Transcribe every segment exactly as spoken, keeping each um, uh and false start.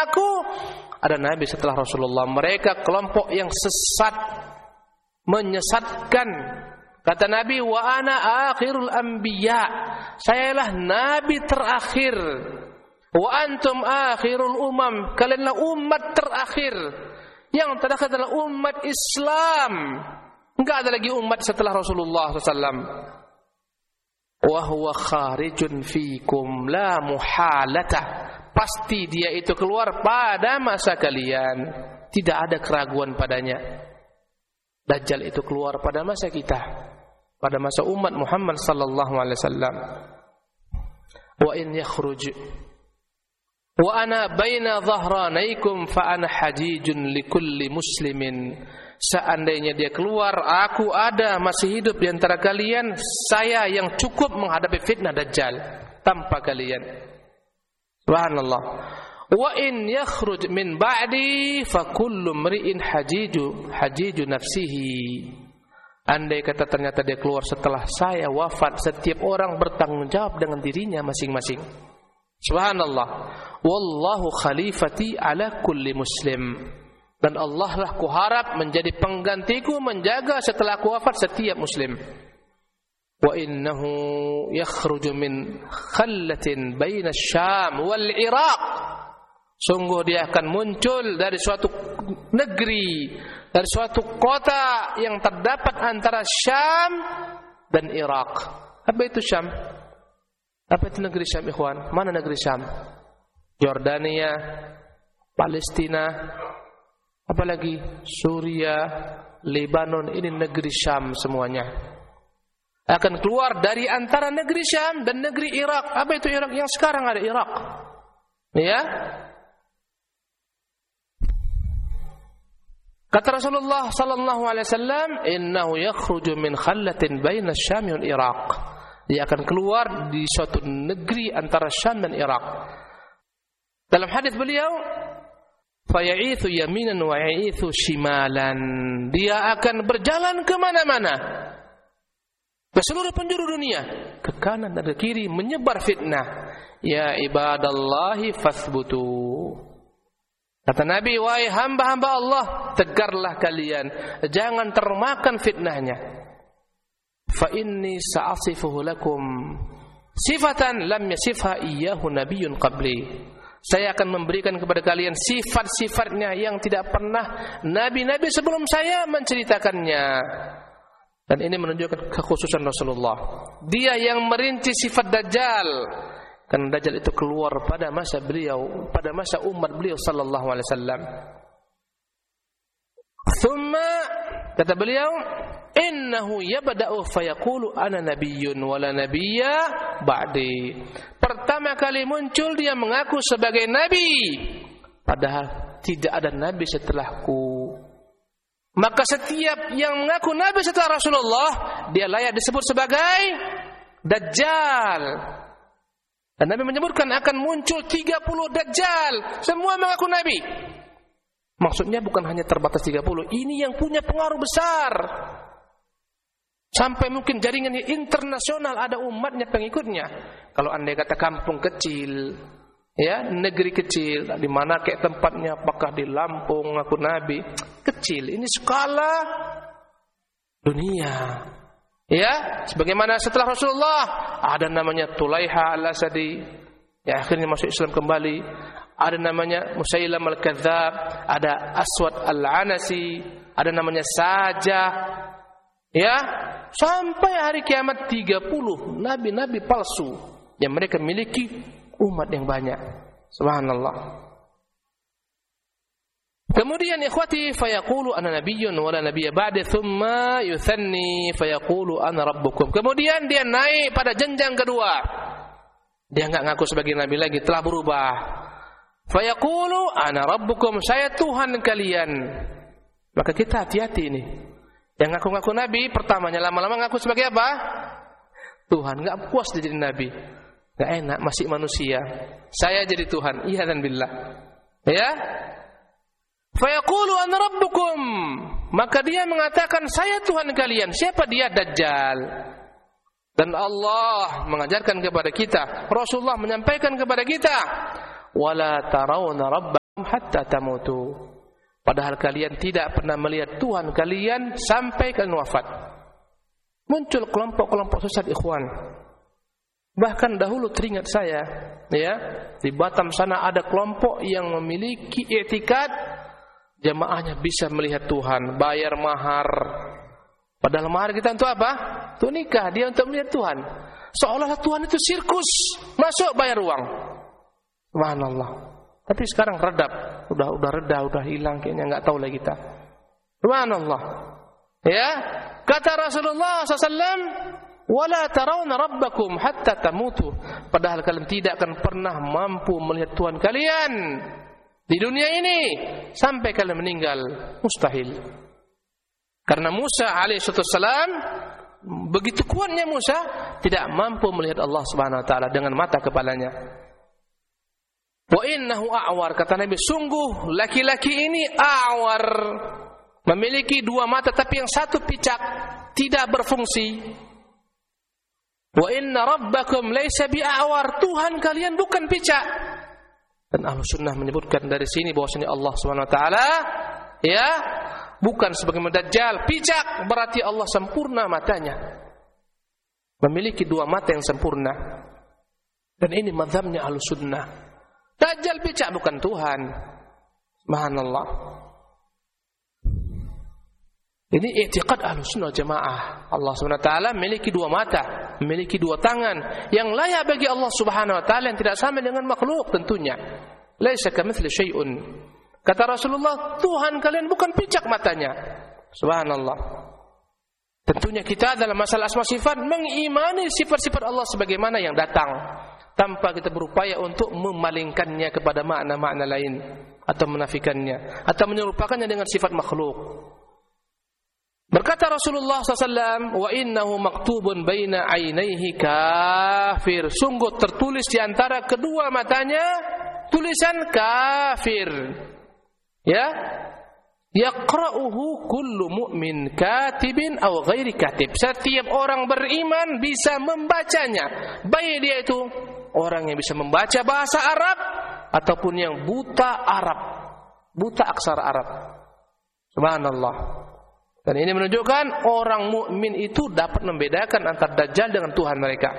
aku ada nabi setelah Rasulullah. Mereka kelompok yang sesat, menyesatkan. Kata Nabi, wa ana akhirul anbiya, sayalah nabi terakhir. Wa antum akhirul umam, kalianlah umat terakhir. Yang terakhir adalah umat Islam. Enggak ada lagi umat setelah Rasulullah shallallahu alaihi wasallam. Wa huwa kharijun fikum la muhalata, pasti dia itu keluar pada masa kalian, tidak ada keraguan padanya. Dajjal itu keluar pada masa kita, pada masa umat Muhammad sallallahu alaihi wasallam. Wa in yakhruj wa ana baina dhahranaikum fa ana hajijun likulli muslimin. Seandainya dia keluar, aku ada masih hidup di antara kalian, saya yang cukup menghadapi fitnah Dajjal tanpa kalian. Subhanallah. Wa in yakhruj min ba'di fa kullu mri'in hajiju hajiju nafsihi. Andai kata ternyata dia keluar setelah saya wafat, setiap orang bertanggung jawab dengan dirinya masing-masing. Subhanallah. Wallahu khalifati ala kulli muslim. Dan Allah lah kuharap menjadi penggantiku, menjaga setelah aku wafat setiap muslim. Wa innahu yakhruju min khallatin baina Syam wal Iraq. Sungguh dia akan muncul dari suatu negeri, dari suatu kota yang terdapat antara Syam dan Irak. Apa itu Syam? Apa itu negeri Syam, ikhwan? Mana negeri Syam? Yordania, Palestina, apalagi Suriah, Lebanon, ini negeri Syam semuanya. Akan keluar dari antara negeri Syam dan negeri Irak. Apa itu Irak? Yang sekarang ada Irak. Ya. Kata Rasulullah sallallahu alaihi wasallam, "Innahu yakhruju min khallatin baina Syam wal Irak." Dia akan keluar di suatu negeri antara Syam dan Irak. Dalam hadis beliau, faya'ithu yaminan wa ya'ithu shimalan. Dia akan berjalan ke mana-mana, ke seluruh penjuru dunia, ke kanan dan ke kiri, menyebar fitnah. Ya ibadallahi fasbutu. Kata Nabi, wahai hamba-hamba Allah, tegarlah kalian, jangan termakan fitnahnya. Fa inni sa'asifuhu lakum sifatan lam yasifha iyyahu nabiyyun qabli. Saya akan memberikan kepada kalian sifat-sifatnya yang tidak pernah nabi-nabi sebelum saya menceritakannya. Dan ini menunjukkan kekhususan Rasulullah. Dia yang merinci sifat Dajjal. Karena Dajjal itu keluar pada masa beliau, pada masa umat beliau sallallahu alaihi wasallam. Thumma, kata beliau, innahu yabda'u fayaqulu ana nabiyyun wa la nabiyya ba'di. Pertama kali muncul dia mengaku sebagai nabi, padahal tidak ada nabi setelahku. Maka setiap yang mengaku nabi setelah Rasulullah, dia layak disebut sebagai Dajjal. Dan Nabi menyebutkan akan muncul tiga puluh Dajjal, semua mengaku nabi. Maksudnya bukan hanya terbatas tiga puluh, ini yang punya pengaruh besar. Sampai mungkin jaringan internasional ada umatnya, pengikutnya. Kalau andai kata kampung kecil, ya, negeri kecil, di mana kayak tempatnya, apakah di Lampung ngaku nabi, kecil. Ini skala dunia. Ya, sebagaimana setelah Rasulullah ada namanya Tulaiha al-Asadi, ya akhirnya masuk Islam kembali. Ada namanya Musailam al-Kadzab, ada Aswad al-Anasi, ada namanya Sajah. Ya, sampai hari kiamat tiga puluh nabi-nabi palsu yang mereka miliki umat yang banyak. Subhanallah. Kemudian ikhwati, fayaqulu ana nabiyyun wa la nabiyya ba'di, thumma yuthanni fayaqulu ana rabbukum. Kemudian dia naik pada jenjang kedua. Dia enggak ngaku sebagai nabi lagi, telah berubah. Fayaqulu ana rabbukum, saya Tuhan kalian. Maka kita hati-hati ini. Yang ngaku-ngaku nabi, pertamanya lama-lama ngaku sebagai apa? Tuhan, enggak puas jadi nabi. Enggak enak, masih manusia. Saya jadi Tuhan. Iya dan billah. Ya? Fayaqulu ana rabbukum, maka dia mengatakan saya Tuhan kalian. Siapa dia? Dajjal. Dan Allah mengajarkan kepada kita, Rasulullah menyampaikan kepada kita, wala tarawna rabbakum hatta tamutu. Padahal kalian tidak pernah melihat Tuhan kalian sampai kalian wafat. Muncul kelompok-kelompok sesat ikhwan. Bahkan dahulu teringat saya, ya, di Batam sana ada kelompok yang memiliki i'tikad jamaahnya bisa melihat Tuhan, bayar mahar. Padahal mahar kita untuk apa? Untuk nikah, dia untuk melihat Tuhan. Seolah-olah Tuhan itu sirkus, masuk bayar uang. Subhanallah. Tapi sekarang redap, udah udah reda, udah hilang kayaknya, enggak tahu lagi kita. Subhanallah. Ya, kata Rasulullah sallallahu alaihi wasallam, "Wala tarawna rabbakum hatta tamutu." Padahal kalian tidak akan pernah mampu melihat Tuhan kalian di dunia ini sampai kalian meninggal. Mustahil. Karena Musa alaihissalam, begitu kuatnya Musa, tidak mampu melihat Allah Subhanahu wa taala dengan mata kepalanya. Wa innahu a'war, kata Nabi, sungguh laki-laki ini a'war, memiliki dua mata tapi yang satu picak, tidak berfungsi. Wa inna rabbakum laisa bi'awar, Tuhan kalian bukan picak. Dan Ahlus Sunnah menyebutkan dari sini bahwasanya Allah Subhanahu wa taala, ya, bukan sebagaimana Dajjal picak, berarti Allah sempurna matanya, memiliki dua mata yang sempurna. Dan ini mazhabnya Ahlus Sunnah. Dajjal picak, bukan Tuhan. Subhanallah. Ini i'tiqad Ahlus Sunnah Jamaah. Allah Subhanahu wa taala memiliki dua mata, memiliki dua tangan yang layak bagi Allah Subhanahu wa taala, yang tidak sama dengan makhluk tentunya. Laisa kamitsli syai'un. Kata Rasulullah, Tuhan kalian bukan picak matanya. Subhanallah. Tentunya kita dalam masalah asma sifat mengimani sifat-sifat Allah sebagaimana yang datang, tanpa kita berupaya untuk memalingkannya kepada makna-makna lain atau menafikannya atau menyerupakannya dengan sifat makhluk. Berkata Rasulullah sallallahu alaihi wasallam, wa innahu maktubun baina ainaihi kafir, sungguh tertulis di antara kedua matanya tulisan kafir. Ya, yaqra'uhu kullu mu'min katibin aw ghairi katib. Setiap orang beriman bisa membacanya, baik dia itu orang yang bisa membaca bahasa Arab ataupun yang buta Arab, buta aksara Arab. Subhanallah. Dan ini menunjukkan orang mukmin itu dapat membedakan antara Dajjal dengan Tuhan mereka.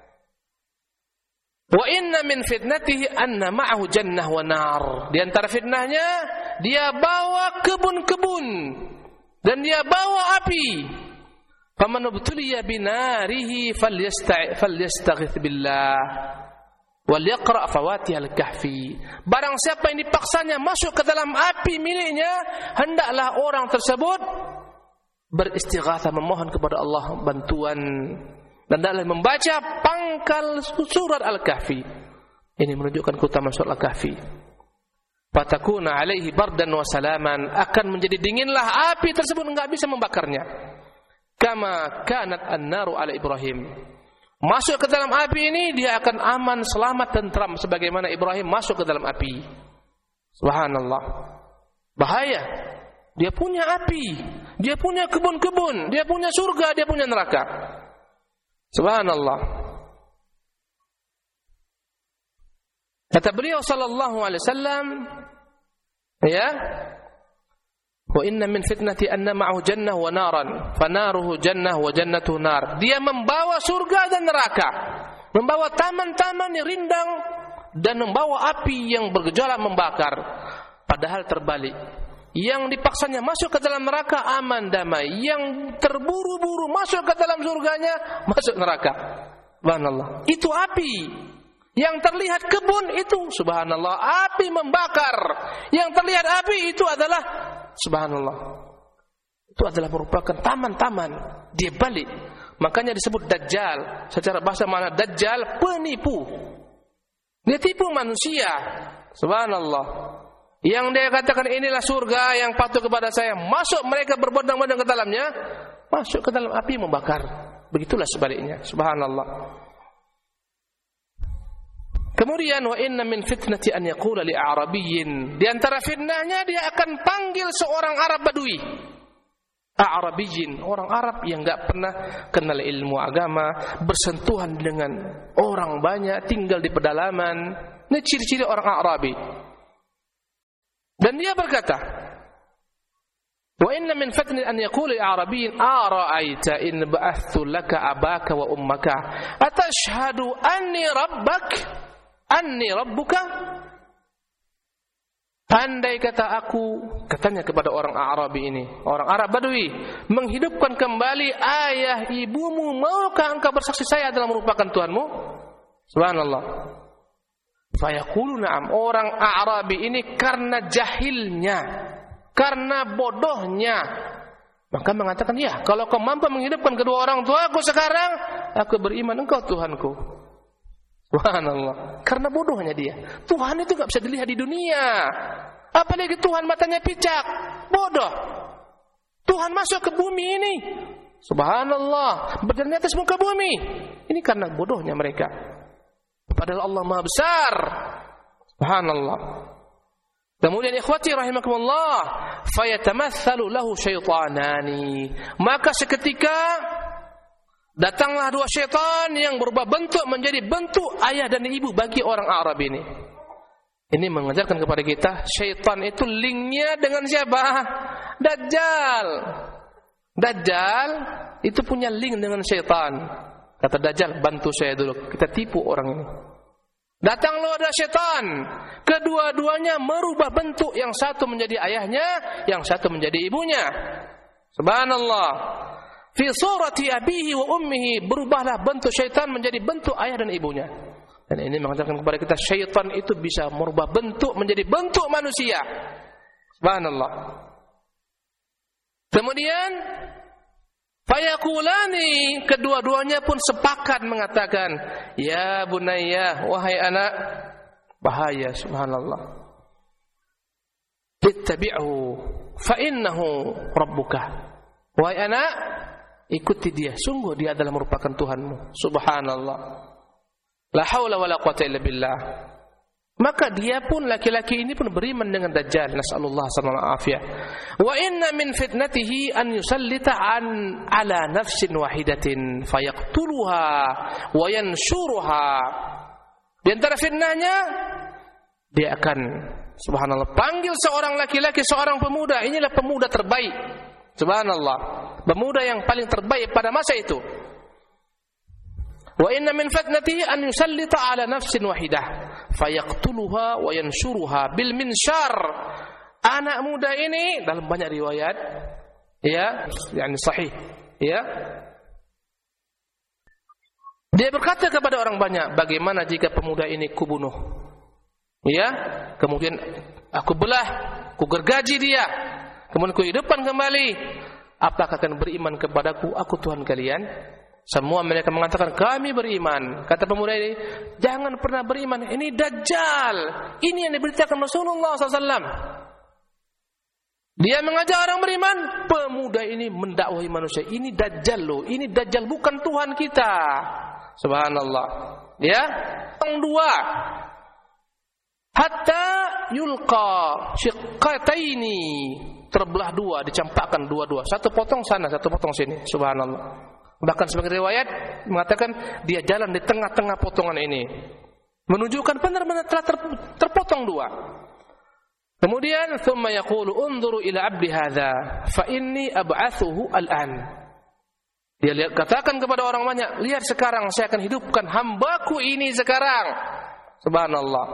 Wa inna min fitnatihi anna ma'ahu jannah wa nar. Di antara fitnahnya, dia bawa kebun-kebun dan dia bawa api. Faman ubtuliya binarihi falyastaghith billah wal yaqra' fawatihal kahfi. Barang siapa yang dipaksanya masuk ke dalam api miliknya, hendaklah orang tersebut beristighatsah, memohon kepada Allah bantuan, dan hendaklah membaca pangkal surat Al-Kahfi. Ini menunjukkan keutamaan surat Al-Kahfi. Fatakuna alaihi bardan wa salaman, akan menjadi dinginlah api tersebut, enggak bisa membakarnya. Kama kanat an-naru ala Ibrahim. Masuk ke dalam api ini dia akan aman, selamat, tentram sebagaimana Ibrahim masuk ke dalam api. Subhanallah. Bahaya. Dia punya api, dia punya kebun-kebun, dia punya surga, dia punya neraka. Subhanallah. Kata beliau sallallahu alaihi wasallam, ya, wa inna min fitnati anna ma'ahu jannah wa naran, fanaruhu jannah wa jannatuhu nar. Dia membawa surga dan neraka, membawa taman-taman yang rindang dan membawa api yang bergejolak membakar. Padahal terbalik. Yang dipaksanya masuk ke dalam neraka aman damai, yang terburu-buru masuk ke dalam surganya masuk neraka. Subhanallah. Itu api. Yang terlihat kebun itu, subhanallah, api membakar. Yang terlihat api itu adalah, subhanallah, itu adalah merupakan taman-taman. Dia balik. Makanya disebut Dajjal. Secara bahasa mana Dajjal? Penipu. Dia tipu manusia. Subhanallah. Yang dia katakan inilah surga yang patuh kepada saya, masuk mereka berbondong-bondong ke dalamnya, masuk ke dalam api membakar. Begitulah sebaliknya. Subhanallah. Kemudian wa inna min fitnati an yaqula li a'rabiyyin, di antara fitnahnya dia akan panggil seorang Arab Badui. A'rabiyyin, orang Arab yang enggak pernah kenal ilmu agama, bersentuhan dengan orang banyak, tinggal di pedalaman. Ini ciri-ciri orang Arabi. Dan dia berkata, wa inna min fatni an yaqula al-arabiyyin ara'aita in ba'athtu laka abaka wa ummaka atashhadu anni rabbak anni rabbuka. Andai kata aku, katanya kepada orang Arabi ini, orang Arab Badui, menghidupkan kembali ayah ibumu, maukah engkau bersaksi saya adalah merupakan Tuhanmu? Subhanallah. Fayaqulu na'am. Orang Arabi ini karena jahilnya, karena bodohnya, maka mengatakan, ya, kalau kau mampu menghidupkan kedua orang tuaku sekarang, aku beriman engkau Tuhanku. Subhanallah. Karena bodohnya dia. Tuhan itu gak bisa dilihat di dunia. Apalagi Tuhan matanya picak. Bodoh. Tuhan masuk ke bumi ini. Subhanallah. Berjalan di atas muka bumi. Ini karena bodohnya mereka. Padahal Allah Maha Besar. Subhanallah. Kemudian ikhwati rahimakumullah, fayatamatsalu lahu syaitanani. Maka seketika datanglah dua syaitan yang berubah bentuk menjadi bentuk ayah dan ibu bagi orang Arab ini. Ini mengajarkan kepada kita, syaitan itu linknya dengan siapa? Dajjal. Dajjal itu punya link dengan syaitan. Kata Dajjal, bantu saya dulu, kita tipu orang ini. Datanglah ada syaitan, kedua-duanya merubah bentuk, yang satu menjadi ayahnya, yang satu menjadi ibunya. Subhanallah. Fi surati abihi wa ummihi, berubahlah bentuk syaitan menjadi bentuk ayah dan ibunya. Dan ini mengajarkan kepada kita, syaitan itu bisa merubah bentuk menjadi bentuk manusia. Subhanallah. Kemudian fayaqulani, kedua-duanya pun sepakat mengatakan, ya bunayya, wahai anak, bahaya. Subhanallah. Ittabi'hu fa innahu rabbuka. Wahai anak, ikuti dia, sungguh dia adalah merupakan Tuhanmu. Subhanallah. La haula wala quwata illa billah. Maka dia pun, laki-laki ini pun beriman dengan Dajjal. Nas'alullah sallallahu alaihi wasallam. Wa inna min fitnatihi an yusallita an ala nafsin wahidatin fayaqtuluha wa yansuruha. Di antara fitnahnya, dia akan, subhanallah, panggil seorang laki-laki, seorang pemuda. Inilah pemuda terbaik. Subhanallah. Pemuda yang paling terbaik pada masa itu. Wa inna min fitnatihi an yusallita ala nafsin wahidah fayaqtuluha wa yansuruha bil minsyar. Anak muda ini dalam banyak riwayat, ya, yakni sahih, ya, dia berkata kepada orang banyak, bagaimana jika pemuda ini kubunuh? Ya, kemudian aku belah, ku gergaji dia, kemudian ku hidupkan kembali. Apakah akan beriman kepadaku, aku Tuhan kalian? Semua mereka mengatakan, kami beriman. Kata pemuda ini, jangan pernah beriman, ini Dajjal. Ini yang diberitakan Rasulullah shallallahu alaihi wasallam. Dia mengajak orang beriman. Pemuda ini mendakwahi manusia, ini Dajjal loh, ini Dajjal, bukan Tuhan kita. Subhanallah. Ya, yang dua, hatta yulqa syiqqataini, terbelah dua, dicampakkan dua-dua, satu potong sana, satu potong sini. Subhanallah. Bahkan sebagai riwayat mengatakan dia jalan di tengah-tengah potongan ini, menunjukkan benar-benar telah ter, terpotong dua. Kemudian thumma yaqulu unzuru ila abdi hadza fa inni ab'athuhu al'an. Dia lihat, katakan kepada orang banyak, lihat sekarang saya akan hidupkan hambaku ini sekarang. Subhanallah.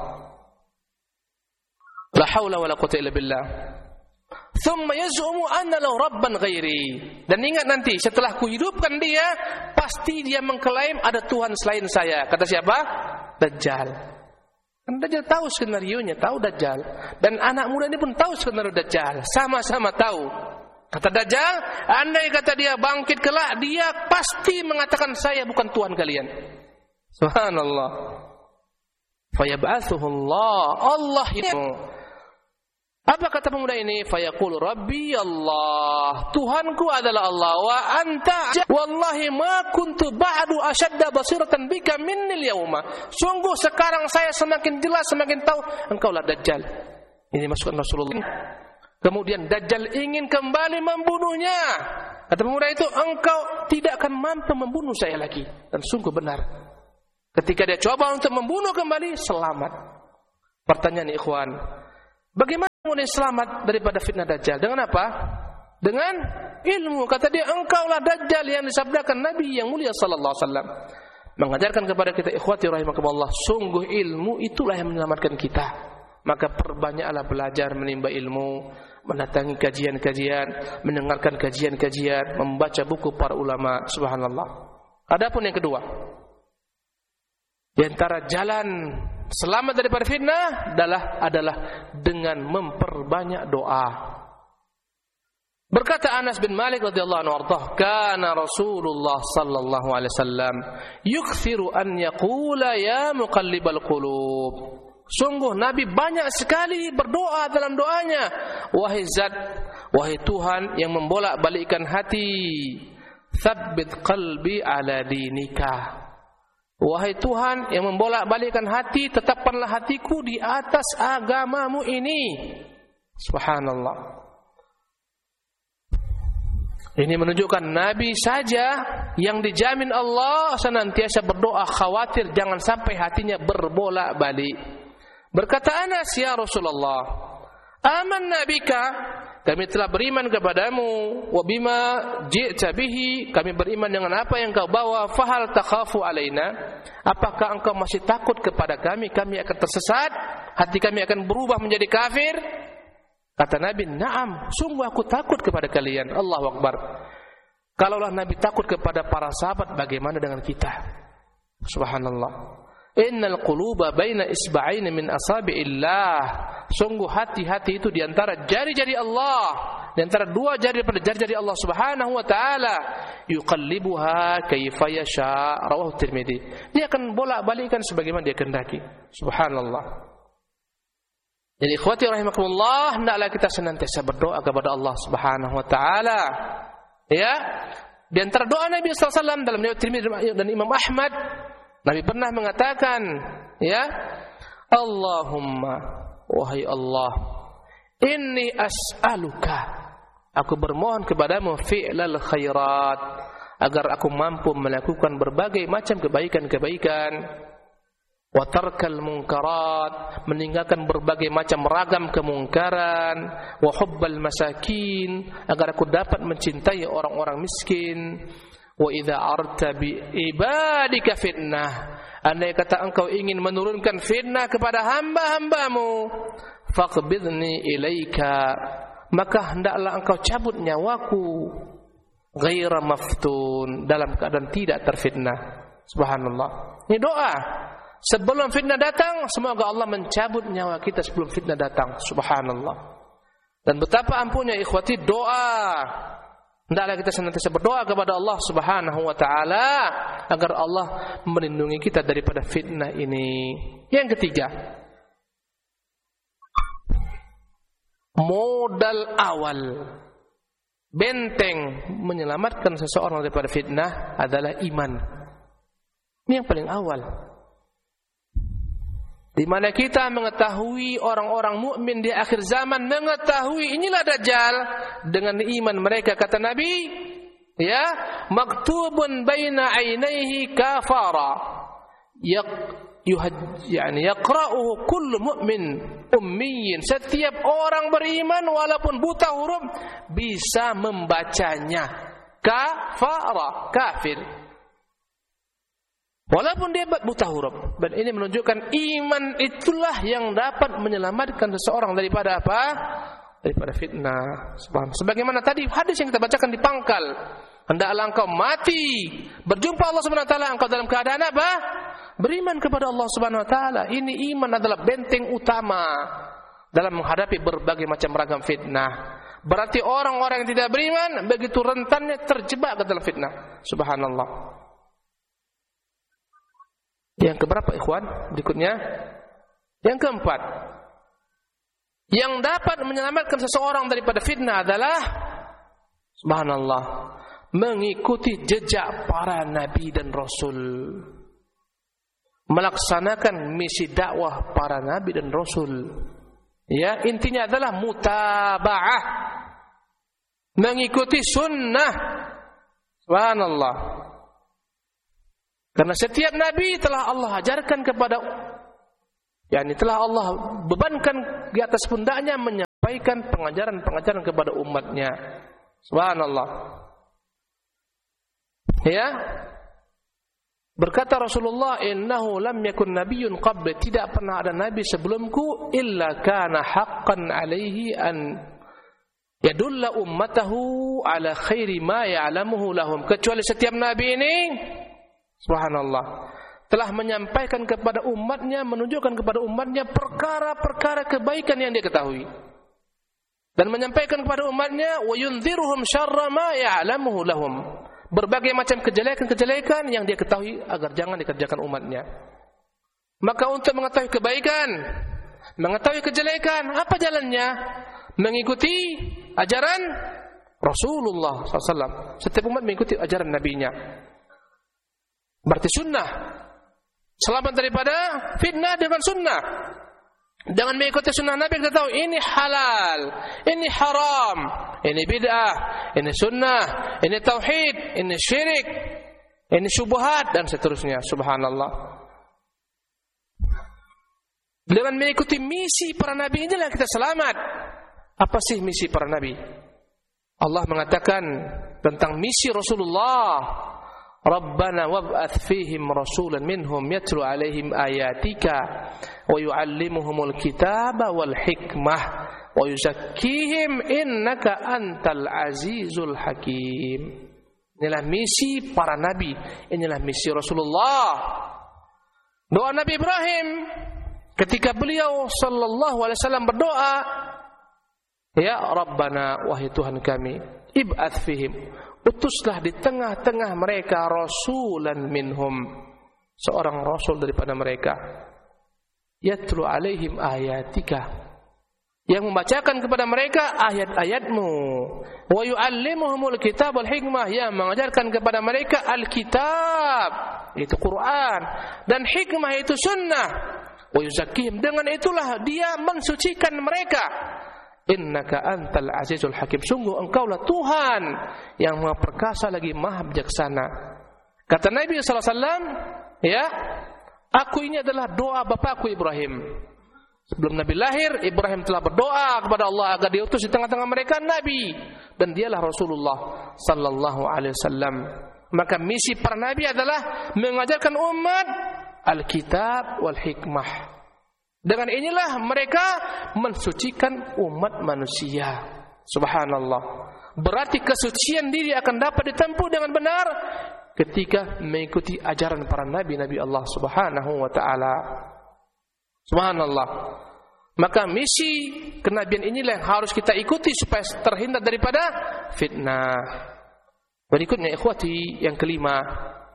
La haula wala quwwata illa billah. Thumma yaz'umu anna lahu rabban ghairi. Dan ingat nanti setelah kuhidupkan dia, pasti dia mengklaim ada Tuhan selain saya. Kata siapa? Dajjal. Kan Dajjal tahu skenarionya, tahu Dajjal. Dan anak muda ini pun tahu skenario Dajjal, sama-sama tahu. Kata Dajjal, andai kata dia bangkit kelak, dia pasti mengatakan saya bukan Tuhan kalian. Subhanallah. Fayab'athuhu Allah. Allah itu. Apa kata pemuda ini? Fayaqulu Rabbi Allah, Tuhanku adalah Allah. Wa anta wallahi ma kuntu ba'du ashadda basiratan bika minni al-yawma. Sungguh sekarang saya semakin jelas, semakin tahu engkaulah Dajjal. Ini masukkan Rasulullah. Kemudian Dajjal ingin kembali membunuhnya. Kata pemuda itu, engkau tidak akan mampu membunuh saya lagi. Dan sungguh benar. Ketika dia coba untuk membunuh kembali, selamat. Pertanyaan ikhwan, bagaimana kemudian selamat daripada fitnah Dajjal. Dengan apa? Dengan ilmu. Kata dia, engkaulah Dajjal yang disabdakan Nabi yang mulia sallallahu alaihi wasallam. Mengajarkan kepada kita, ikhwati rahimakumullah, sungguh ilmu itulah yang menyelamatkan kita. Maka perbanyaklah belajar menimba ilmu, mendatangi kajian-kajian, mendengarkan kajian-kajian, membaca buku para ulama. Subhanallah. Adapun yang kedua, di antara jalan selamat daripada fitnah adalah adalah dengan memperbanyak doa. Berkata Anas bin Malik radhiyallahu anhu, "Kana Rasulullah sallallahu alaihi wasallam yukthiru an yaqula ya muqallibal qulub." Sungguh Nabi banyak sekali berdoa dalam doanya, wahai Zat, wahai Tuhan yang membolak-balikkan hati, tsabbit qalbi ala dinika. Wahai Tuhan yang membolak-balikkan hati, tetapkanlah hatiku di atas agamamu ini. Subhanallah. Ini menunjukkan Nabi saja yang dijamin Allah senantiasa berdoa, khawatir jangan sampai hatinya berbolak-balik. Berkata Anas, ya Rasulullah, amanna bika, kami telah beriman kepadamu, wa bima ji'ta bihi, kami beriman dengan apa yang kau bawa, fahal takhafu alaina, apakah engkau masih takut kepada kami, kami akan tersesat, hati kami akan berubah menjadi kafir? Kata Nabi, na'am, sungguh aku takut kepada kalian. Allahu Akbar. Kalaulah Nabi takut kepada para sahabat, bagaimana dengan kita? Subhanallah. Innal quluba baina isba'aini min asabi'illah. Sungguh hati-hati itu di antara jari-jari Allah, di antara dua jari daripada jari-jari Allah Subhanahu wa taala. Yuqallibuha kaifa yasha. Rawahu Tirmidzi. Dia akan bolak-balikkan sebagaimana dia kehendaki. Subhanallah. Jadi ikhwati rahimakumullah, hendaklah kita senantiasa berdoa kepada Allah Subhanahu wa taala. Ya. Di antara doa Nabi sallallahu alaihi wasallam dalam riwayat Tirmidzi dan Imam Ahmad, Nabi pernah mengatakan, ya, Allahumma, wahai Allah, inni as'aluka, aku bermohon kepadamu fi'lal khairat, agar aku mampu melakukan berbagai macam kebaikan-kebaikan, wa tarkal munkarat, meninggalkan berbagai macam ragam kemungkaran, wa hubbal masakin, agar aku dapat mencintai orang-orang miskin, wa idza arta bi ibadika fitnah, andai kata engkau ingin menurunkan fitnah kepada hamba-hambamu, faqbidni ilaika, maka hendaklah engkau cabut nyawaku, ghaira maftun, dalam keadaan tidak terfitnah. Subhanallah. Ini doa sebelum fitnah datang, semoga Allah mencabut nyawa kita sebelum fitnah datang. Subhanallah. Dan betapa ampunnya ikhwati doa. Hendaklah kita senantiasa berdoa kepada Allah Subhanahu wa taala agar Allah melindungi kita daripada fitnah ini. Yang ketiga, modal awal benteng menyelamatkan seseorang daripada fitnah adalah iman. Ini yang paling awal. Di mana kita mengetahui orang-orang mukmin di akhir zaman mengetahui inilah Dajjal dengan iman mereka, kata Nabi, ya, maktubun baina ainaihi kafara yaq yuhaj yani yaqra'uhu kullu mu'min ummiyin, setiap orang beriman walaupun buta huruf bisa membacanya. Kafara, kafir, walaupun dia buta huruf. Dan ini menunjukkan iman itulah yang dapat menyelamatkan seseorang daripada apa? Daripada fitnah. Sebagaimana tadi hadis yang kita bacakan di pangkal, hendaklah engkau mati berjumpa Allah Subhanahu wa taala engkau dalam keadaan apa? Beriman kepada Allah Subhanahu wa taala. Ini iman adalah benteng utama dalam menghadapi berbagai macam ragam fitnah. Berarti orang-orang yang tidak beriman begitu rentannya terjebak ke dalam fitnah. Subhanallah. Yang keberapa ikhwan? Berikutnya, yang keempat, yang dapat menyelamatkan seseorang daripada fitnah adalah, subhanallah, mengikuti jejak para nabi dan rasul, melaksanakan misi dakwah para nabi dan rasul. Ya, intinya adalah mutaba'ah, mengikuti sunnah. Subhanallah. Karena setiap nabi telah Allah ajarkan kepada, yakni telah Allah bebankan di atas pundaknya menyampaikan pengajaran-pengajaran kepada umatnya. Subhanallah. Ya. Berkata Rasulullah, innahu lam yakun nabiyyun qabli, tidak pernah ada nabi sebelumku illa kana haqqan alaihi an yadulla ummatahu ala khairi ma ya'lamuhu lahum, kecuali setiap nabi ini subhanallah telah menyampaikan kepada umatnya, menunjukkan kepada umatnya perkara-perkara kebaikan yang dia ketahui, dan menyampaikan kepada umatnya wa yunziruhum syarra ma ya'lamuhu lahum, berbagai macam kejelekan-kejelekan yang dia ketahui agar jangan dikerjakan umatnya. Maka untuk mengetahui kebaikan, mengetahui kejelekan, apa jalannya? Mengikuti ajaran Rasulullah shallallahu alaihi wasallam. Setiap umat mengikuti ajaran nabinya. Berarti sunnah. Selamat daripada fitnah dengan sunnah. Dengan mengikuti sunnah Nabi kita tahu ini halal, ini haram, ini bid'ah, ini sunnah, ini tauhid, ini syirik, ini syubhat dan seterusnya. Subhanallah. Dengan mengikuti misi para nabi inilah kita selamat. Apa sih misi para nabi? Allah mengatakan tentang misi Rasulullah, Rabbana wab'ath fihim rasulan minhum yatlu alaihim ayatika wa yu'allimuhumul kitaba wal hikmah wa yuzakkihim innaka antal azizul hakim. Inilah misi para nabi, inilah misi Rasulullah. Doa Nabi Ibrahim ketika beliau sallallahu alaihi wasallam berdoa, ya Rabbana, wahai Tuhan kami, ib'ath fihim, utuslah di tengah-tengah mereka rasulan minhum, seorang rasul daripada mereka, yatlu alaihim ayatika, yang membacakan kepada mereka ayat-ayatmu, wa yu'allimuhumul kitab wal hikmah, yang mengajarkan kepada mereka alkitab, itu Quran, dan hikmah itu sunnah, wa yuzakkihim, dengan itulah dia mensucikan mereka. Innaka antal azizul hakim, sungguh engkaulah Tuhan yang maha perkasa lagi maha bijaksana. Kata Nabi sallallahu alaihi wasallam, ya, aku ini adalah doa bapakku Ibrahim. Sebelum Nabi lahir, Ibrahim telah berdoa kepada Allah agar diutus di tengah-tengah mereka Nabi, dan dialah Rasulullah sallallahu alaihi wasallam. Maka misi para Nabi adalah mengajarkan umat Alkitab wal hikmah. Dengan inilah mereka mensucikan umat manusia. Subhanallah. Berarti kesucian diri akan dapat ditempuh dengan benar ketika mengikuti ajaran para nabi-nabi Allah Subhanahu wa taala. Subhanallah. Maka misi kenabian inilah yang harus kita ikuti supaya terhindar daripada fitnah. Berikutnya ikhwati, yang kelima,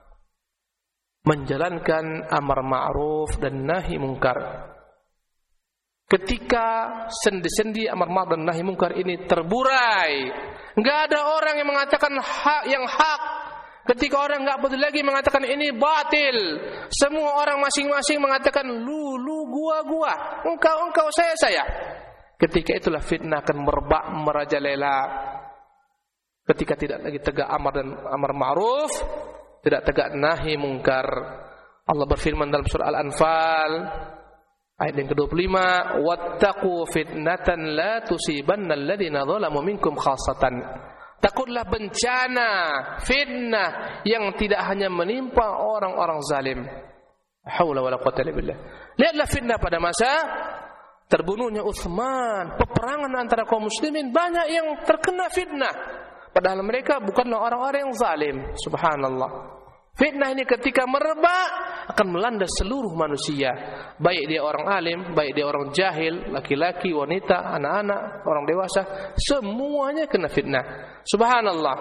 menjalankan amar ma'ruf dan nahi munkar. Ketika sendi-sendi amar ma'ruf dan nahi munkar ini terburai, enggak ada orang yang mengatakan hak yang hak. Ketika orang enggak boleh lagi mengatakan ini batil, semua orang masing-masing mengatakan lu lu gua gua, engkau engkau saya saya. Ketika itulah fitnah akan merebak merajalela. Ketika tidak lagi tegak amar dan amar ma'ruf, tidak tegak nahi munkar. Allah berfirman dalam surah Al-Anfal ayat yang kedua puluh lima, wattaqu fitnatan la tusibanna alladziina zalamu minkum khassatan. Takutlah bencana fitnah yang tidak hanya menimpa orang-orang zalim. Haula wala quwwata illa billah. Lihatlah fitnah pada masa terbunuhnya Utsman, peperangan antara kaum muslimin, banyak yang terkena fitnah padahal mereka bukanlah orang-orang yang zalim. Subhanallah. Fitnah ini ketika merebak akan melanda seluruh manusia, baik dia orang alim, baik dia orang jahil, laki-laki, wanita, anak-anak, orang dewasa, semuanya kena fitnah. Subhanallah.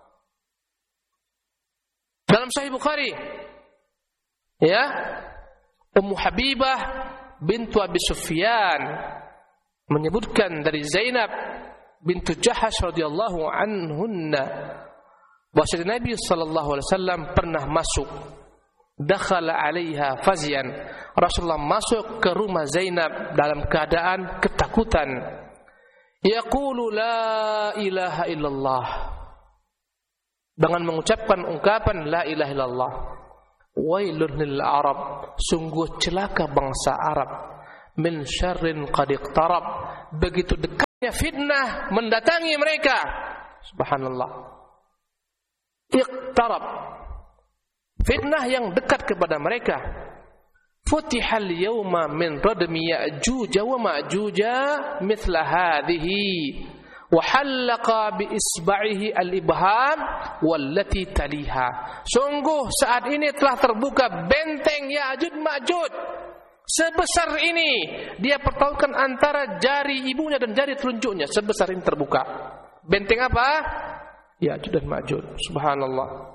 Dalam Sahih Bukhari, ya, Ummu Habibah bintu Abi Sufyan menyebutkan dari Zainab bintu Jahash radhiyallahu anhunna, bahwa Nabi sallallahu alaihi wasallam pernah masuk, dakhala 'alaiha fazian, Rasulullah masuk ke rumah Zainab dalam keadaan ketakutan. Yaqulu la ilaha illallah, dengan mengucapkan ungkapan la ilaha illallah. Wailun lil Arab, sungguh celaka bangsa Arab, min syarrin qad iqtarab, begitu dekat fitnah mendatangi mereka. Subhanallah. Iqtarab. Fitnah yang dekat kepada mereka. Futihal yawma min radmi Ya'juj wa Ma'juj mithla hadhihi wa halaqa bi isba'ihi al-ibham wallati taliha. Sungguh saat ini telah terbuka benteng Ya'juj Ma'juj sebesar ini. Dia pertautkan antara jari ibunya dan jari telunjuknya, sebesar ini terbuka. Benteng apa? Ya'juj dan Ma'juj. Subhanallah.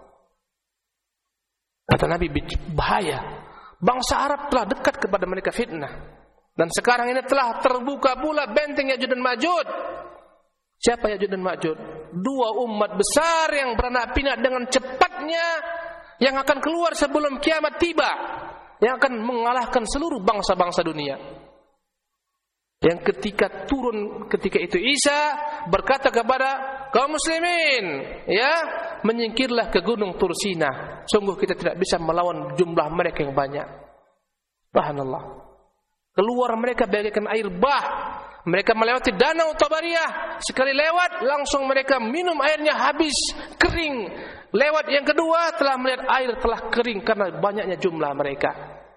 Kata Nabi, bahaya. Bangsa Arab telah dekat kepada mereka fitnah. Dan sekarang ini telah terbuka pula benteng Ya'juj dan Ma'juj. Siapa Ya'juj dan Ma'juj? Dua umat besar yang beranak pinak dengan cepatnya, yang akan keluar sebelum kiamat tiba, yang akan mengalahkan seluruh bangsa-bangsa dunia. Yang ketika turun ketika itu Isa berkata kepada kaum muslimin, ya, menyingkirlah ke gunung Tursina. Sungguh kita tidak bisa melawan jumlah mereka yang banyak. Subhanallah. Keluar mereka bagaikan air bah. Mereka melewati danau Tabariyah. Sekali lewat langsung mereka minum airnya habis, kering. Lewat yang kedua telah melihat air telah kering karena banyaknya jumlah mereka.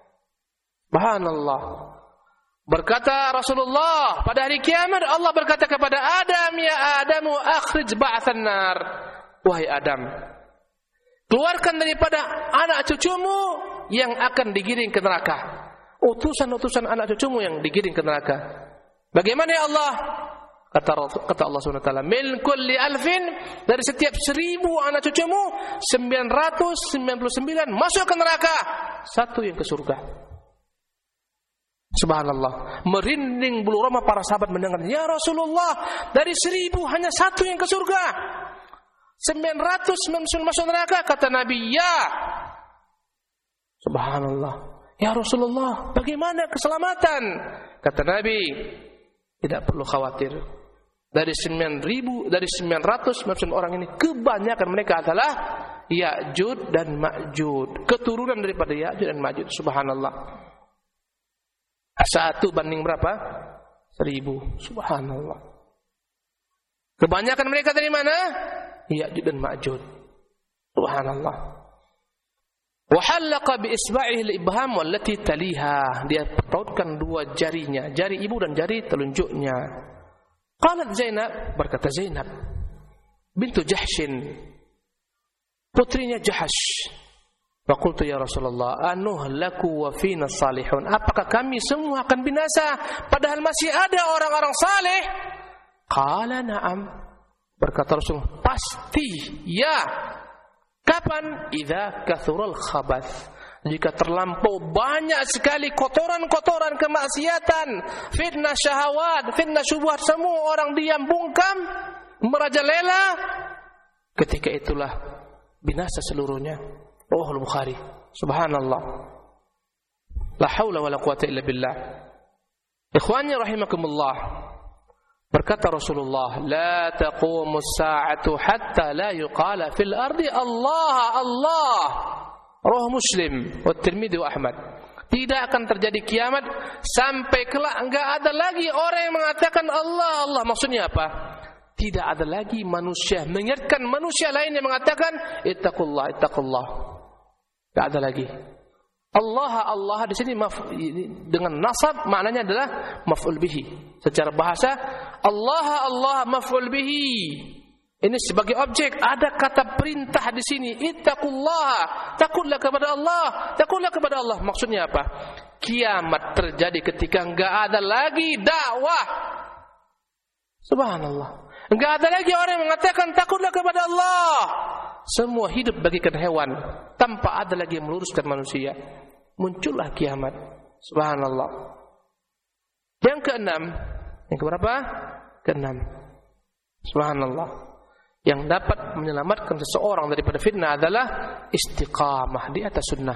Subhanallah. Berkata Rasulullah, pada hari kiamat Allah berkata kepada Adam, ya Adamu akhrij ba'than nar. Wahai Adam, keluarkan daripada anak cucumu yang akan digiring ke neraka. Utusan-utusan anak cucumu yang digiring ke neraka. Bagaimana ya Allah? Kata, kata Allah subhanahu wa taala, min kulli alfin, dari setiap seribu anak cucumu, sembilan ratus sembilan puluh sembilan masuk ke neraka, satu yang ke surga. Subhanallah. Merinding bulu roma para sahabat mendengar, ya Rasulullah, dari seribu hanya satu yang ke surga, sembilan ratus sembilan puluh sembilan masuk neraka. Kata Nabi, ya. Subhanallah. Ya Rasulullah, bagaimana keselamatan? Kata Nabi, tidak perlu khawatir. Dari sembilan ribu, dari sembilan ratus sembilan puluh sembilan orang ini, kebanyakan mereka adalah Ya'juj dan Ma'juj, keturunan daripada Ya'juj dan Ma'juj. Subhanallah. Satu banding berapa? Seribu. Subhanallah. Kebanyakan mereka dari mana? Ya'juj dan Ma'juj. Subhanallah. Wa halaqa bi isba'ihi al-ibham wallati taliha. Dia pertautkan dua jarinya, jari ibu dan jari telunjuknya. Qalat Zainab, berkata Zainab bintu Jahshin, putrinya Jahash. Faqultu ya Rasulullah, anuhlaku wa fina salihun. Apakah kami semua akan binasa padahal masih ada orang-orang saleh? Qala na'am. Berkata Rasulullah, pasti ya. Kapan? Idza kathural khabath. Jika terlampau banyak sekali kotoran-kotoran kemaksiatan, fitnah syahwat, fitnah syubhat, semua orang diam bungkam, merajalela, ketika itulah binasa seluruhnya. Rawahul Bukhari. Subhanallah. La haula wala quwata illa billah. Ikhwani rahimakumullah. Berkata Rasulullah, la taqumus sa'atu hatta la yuqala fil ardi Allah Allah. Rawahu Muslim wa Tirmidzi wa Ahmad. Tidak akan terjadi kiamat sampai kelak enggak ada lagi orang yang mengatakan Allah Allah. Maksudnya apa? Tidak ada lagi manusia mengingatkan manusia lain yang mengatakan ittaqullah ittaqullah. Tidak ada lagi. Allah Allah di sini maf, dengan nasab maknanya adalah maf'ul bihi. Secara bahasa Allah Allah maf'ul bihi. Ini sebagai objek, ada kata perintah di sini, ittaqullah, takutlah kepada Allah, takutlah kepada Allah. Maksudnya apa? Kiamat terjadi ketika enggak ada lagi dakwah. Subhanallah. Enggak ada lagi orang yang mengatakan takutlah kepada Allah. Semua hidup bagikan hewan, tanpa ada lagi yang meluruskan manusia. Muncullah kiamat. Subhanallah. Yang keenam, yang keberapa? Keenam. Subhanallah. Yang dapat menyelamatkan seseorang daripada fitnah adalah istiqamah di atas sunnah.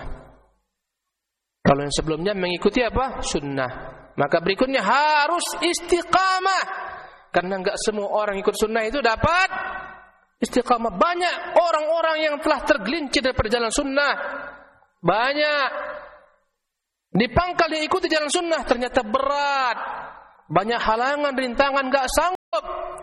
Kalau yang sebelumnya mengikuti apa? Sunnah. Maka berikutnya harus istiqamah. Karena enggak semua orang ikut sunnah itu dapat istiqamah. Banyak orang-orang yang telah tergelincir daripada jalan sunnah. Banyak. Di pangkal dia ikuti jalan sunnah ternyata berat. Banyak halangan, rintangan, enggak sanggup.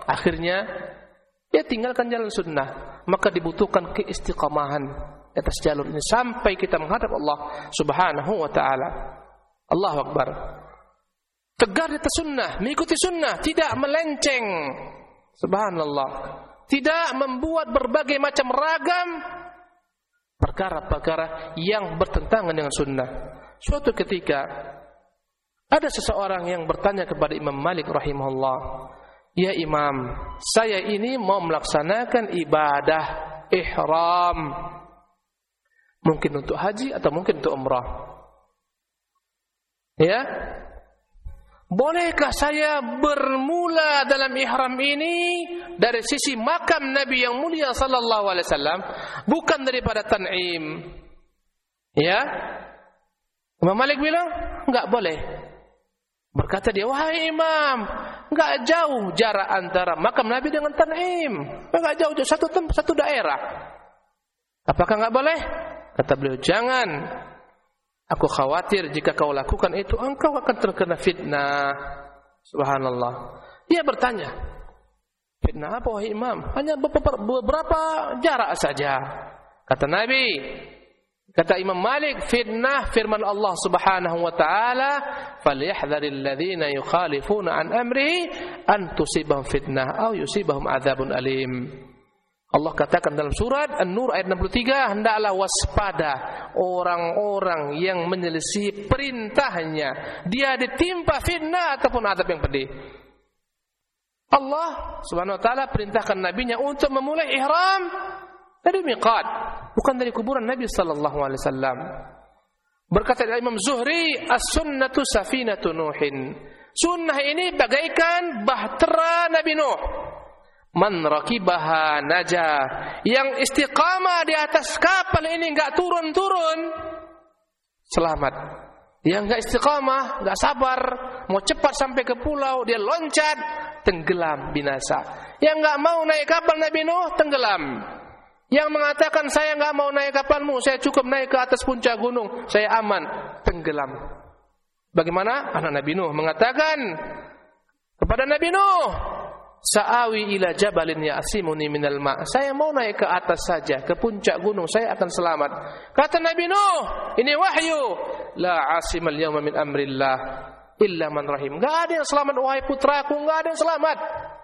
Akhirnya dia tinggalkan jalan sunnah. Maka dibutuhkan keistiqamahan atas jalur ini sampai kita menghadap Allah Subhanahu wa taala. Allahu Akbar. Tegar di atas sunnah, mengikuti sunnah, tidak melenceng. Subhanallah. Tidak membuat berbagai macam ragam perkara-perkara yang bertentangan dengan sunnah. Suatu ketika ada seseorang yang bertanya kepada Imam Malik rahimahullah, "Ya Imam, saya ini mau melaksanakan ibadah ihram. Mungkin untuk haji atau mungkin untuk umrah. Ya, bolehkah saya bermula dalam ihram ini dari sisi makam Nabi yang mulia sallallahu alaihi wasallam, bukan daripada Tan'im?" Ya, Imam Malik bilang, enggak boleh. Berkata dia, "Wahai Imam, enggak jauh jarak antara makam Nabi dengan Tan'im. Enggak jauh, jauh satu tempat, satu daerah. Apakah enggak boleh?" Kata beliau, "Jangan. Aku khawatir jika kau lakukan itu, engkau akan terkena fitnah." Subhanallah. Dia bertanya, "Fitnah apa wahai Imam?" "Hanya beberapa jarak saja." Kata Nabi, kata Imam Malik, fitnah firman Allah Subhanahu wa taala, "Falyahdharil ladzina yukhalifuna an amrihi an tusibahum fitnah aw yusibahum adzabun alim." Allah katakan dalam surat An-Nur ayat enam puluh tiga, hendaklah waspada orang-orang yang menyelisih perintahnya, dia ditimpa fitnah ataupun azab yang pedih. Allah Subhanahu wa taala perintahkan nabinya untuk memulai ihram dari miqat, bukan dari kuburan Nabi sallallahu alaihi wasallam. Berkata Imam Zuhri, "As-sunnatu safinatu Nuhin." Sunnah ini bagaikan bahtera Nabi Nuh. Man rakibaha najah. Yang istiqamah di atas kapal ini enggak turun-turun, selamat. Yang enggak istiqamah, enggak sabar, mau cepat sampai ke pulau, dia loncat, tenggelam, binasa. Yang enggak mau naik kapal Nabi Nuh, tenggelam. Yang mengatakan, "Saya enggak mau naik kapalmu, saya cukup naik ke atas puncak gunung, saya aman," tenggelam. Bagaimana? Anak Nabi Nuh mengatakan kepada Nabi Nuh, "Sa'awi ila jabalin ya'simuni minal ma'." Saya mau naik ke atas saja, ke puncak gunung, saya akan selamat. Kata Nabi Nuh, ini wahyu, "La 'asimal yawma min amrillah illa man rahim." Enggak ada yang selamat wahai putraku, enggak ada yang selamat.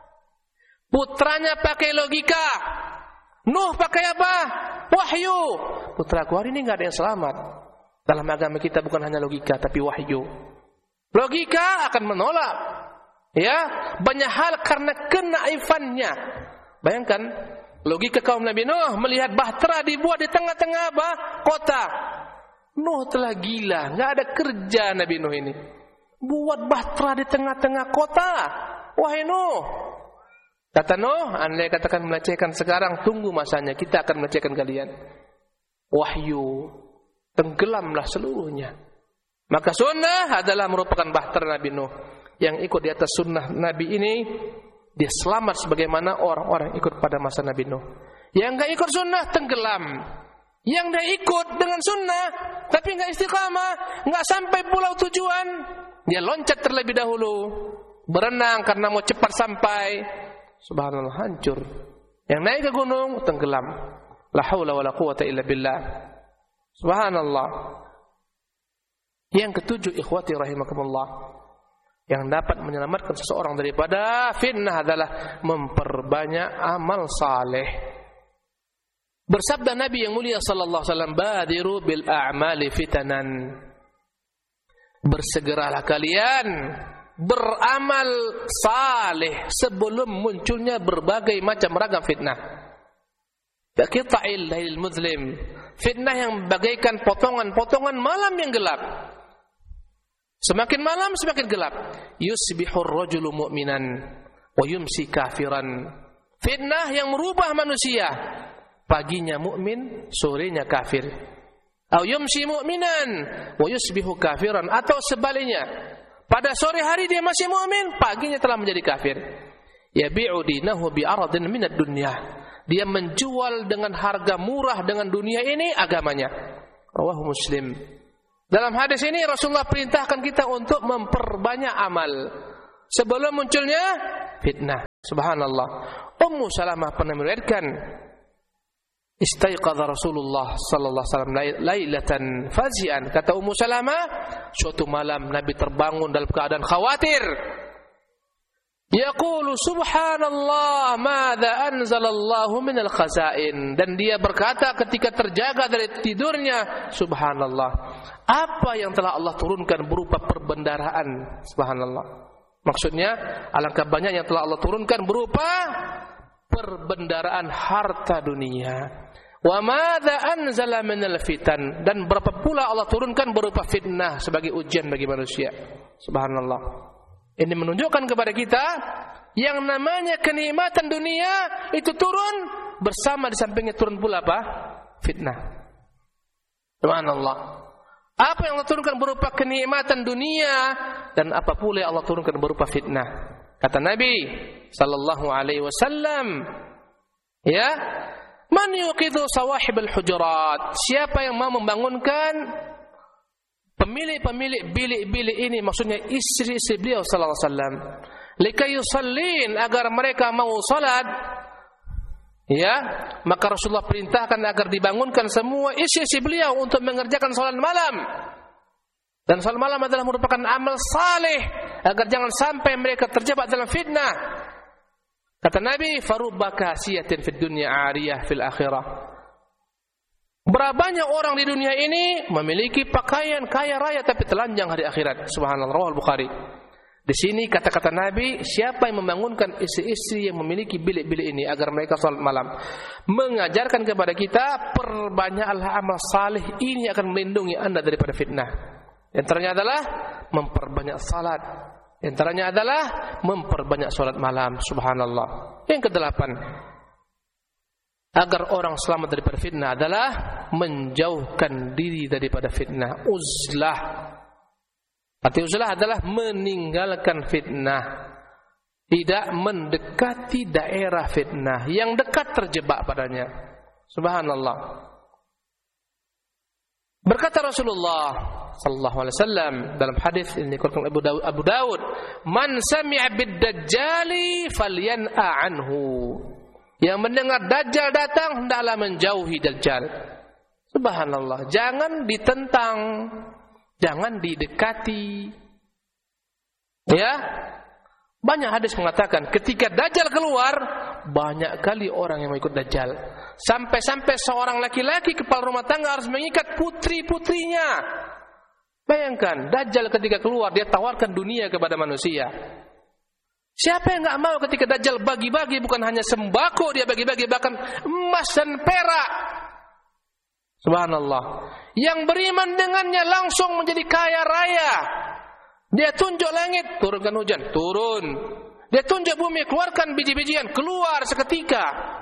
Putranya pakai logika, Nuh pakai apa? Wahyu. Putraku, hari ini enggak ada yang selamat. Dalam agama kita bukan hanya logika, tapi wahyu. Logika akan menolak, ya, banyak hal karena kenaifannya. Bayangkan logika kaum Nabi Nuh melihat bahtera dibuat di tengah-tengah apa? Kota. Nuh telah gila, enggak ada kerja Nabi Nuh ini. Buat bahtera di tengah-tengah kota. Wahai Nuh. Kata Nuh, andai katakan melecehkan sekarang, tunggu masanya, kita akan melecehkan kalian. Wahyu, tenggelamlah seluruhnya. Maka sunnah adalah merupakan bahtera Nabi Nuh. Yang ikut di atas sunnah Nabi ini, dia selamat sebagaimana orang-orang ikut pada masa Nabi Nuh. Yang enggak ikut sunnah, tenggelam. Yang dia ikut dengan sunnah, tapi enggak istiqamah, enggak sampai pulau tujuan, dia loncat terlebih dahulu, berenang karena mau cepat sampai. Subhanallah, hancur. Yang naik ke gunung, tenggelam. La haula wala quwata illa billah. Subhanallah. Yang ketujuh, ikhwati rahimakumullah, yang dapat menyelamatkan seseorang daripada fitnah adalah memperbanyak amal saleh. Bersabda Nabi yang mulia sallallahu alaihi wasallam, "Badiru bil a'mali fitanan." Bersegeralah kalian beramal saleh sebelum munculnya berbagai macam ragam fitnah. Kaqita'il lailil muzlim. Fitnah yang bagaikan potongan-potongan malam yang gelap. Semakin malam semakin gelap. Yusbihur rajulu mu'minan wa yumsi kafiran. Fitnah yang merubah manusia. Paginya mukmin, sorenya kafir. Au yumsi mu'minan wa yusbihu kafiran, atau sebaliknya. Pada sore hari dia masih mukmin, paginya telah menjadi kafir. Yabi'u dinahu bi'aradin minad dunya. Dia menjual dengan harga murah dengan dunia ini agamanya. Rawahu Muslim. Dalam hadis ini Rasulullah perintahkan kita untuk memperbanyak amal sebelum munculnya fitnah. Subhanallah. Ummu Salamah pernah meriwayatkan, istaiqadha Rasulullah sallallahu alaihi wasallam lailatan fazi'an. Kata Ummu Salamah, suatu malam Nabi terbangun dalam keadaan khawatir. Yaqulu subhanallah madza anzalallahu minal khazain. Dan dia berkata ketika terjaga dari tidurnya, subhanallah, apa yang telah Allah turunkan berupa perbendaharaan. Subhanallah. Maksudnya alangkah banyak yang telah Allah turunkan berupa perbendaharaan harta dunia. Wa madza anzala minal fitan. Dan berapa pula Allah turunkan berupa fitnah sebagai ujian bagi manusia. Subhanallah. Ini menunjukkan kepada kita yang namanya kenikmatan dunia itu turun bersama di sampingnya turun pula apa? Fitnah. Subhanallah. Apa yang Allah turunkan berupa kenikmatan dunia dan apa pula yang Allah turunkan berupa fitnah. Kata Nabi sallallahu alaihi wasallam, ya, man yuqidhu sawahibal hujurat. Siapa yang mau membangunkan pemilik-pemilik bilik-bilik ini, maksudnya istri-istri beliau sallallahu alaihi wasallam, likai yusallin, agar mereka mau salat, ya, maka Rasulullah perintahkan agar dibangunkan semua istri-istri beliau untuk mengerjakan salat malam. Dan salat malam adalah merupakan amal saleh agar jangan sampai mereka terjebak dalam fitnah. Kata Nabi, farubba kasiyatin fid dunya 'ariyah fil akhirah. Berapa banyak orang di dunia ini memiliki pakaian kaya raya tapi telanjang hari akhirat. Subhanallah, rawal Bukhari. Di sini kata-kata Nabi, siapa yang membangunkan istri-istri yang memiliki bilik-bilik ini agar mereka salat malam, mengajarkan kepada kita perbanyaklah amal saleh, ini akan melindungi anda daripada fitnah. Yang antaranya adalah memperbanyak salat. Yang antaranya adalah memperbanyak salat malam. Subhanallah. Yang kedelapan, agar orang selamat daripada fitnah adalah menjauhkan diri daripada fitnah. Uzlah. Arti uzlah adalah meninggalkan fitnah. Tidak mendekati daerah fitnah. Yang dekat terjebak padanya. Subhanallah. Berkata Rasulullah sallallahu alaihi wasallam dalam hadis ini dikeluarkan Abu Dawud, Abu Dawud, man sami'a bid-dajjali falyan'a anhu. Yang mendengar Dajjal datang, hendaklah menjauhi Dajjal. Subhanallah. Jangan ditentang, jangan didekati. Ya, banyak hadis mengatakan ketika Dajjal keluar, banyak kali orang yang mengikut Dajjal. Sampai-sampai seorang laki-laki kepala rumah tangga harus mengikat putri-putrinya. Bayangkan, Dajjal ketika keluar, dia tawarkan dunia kepada manusia. Siapa yang enggak mau ketika Dajjal bagi-bagi, bukan hanya sembako dia bagi-bagi, bahkan emas dan perak. Subhanallah. Yang beriman dengannya langsung menjadi kaya raya. Dia tunjuk langit, turunkan hujan, turun. Dia tunjuk bumi, keluarkan biji-bijian, keluar seketika.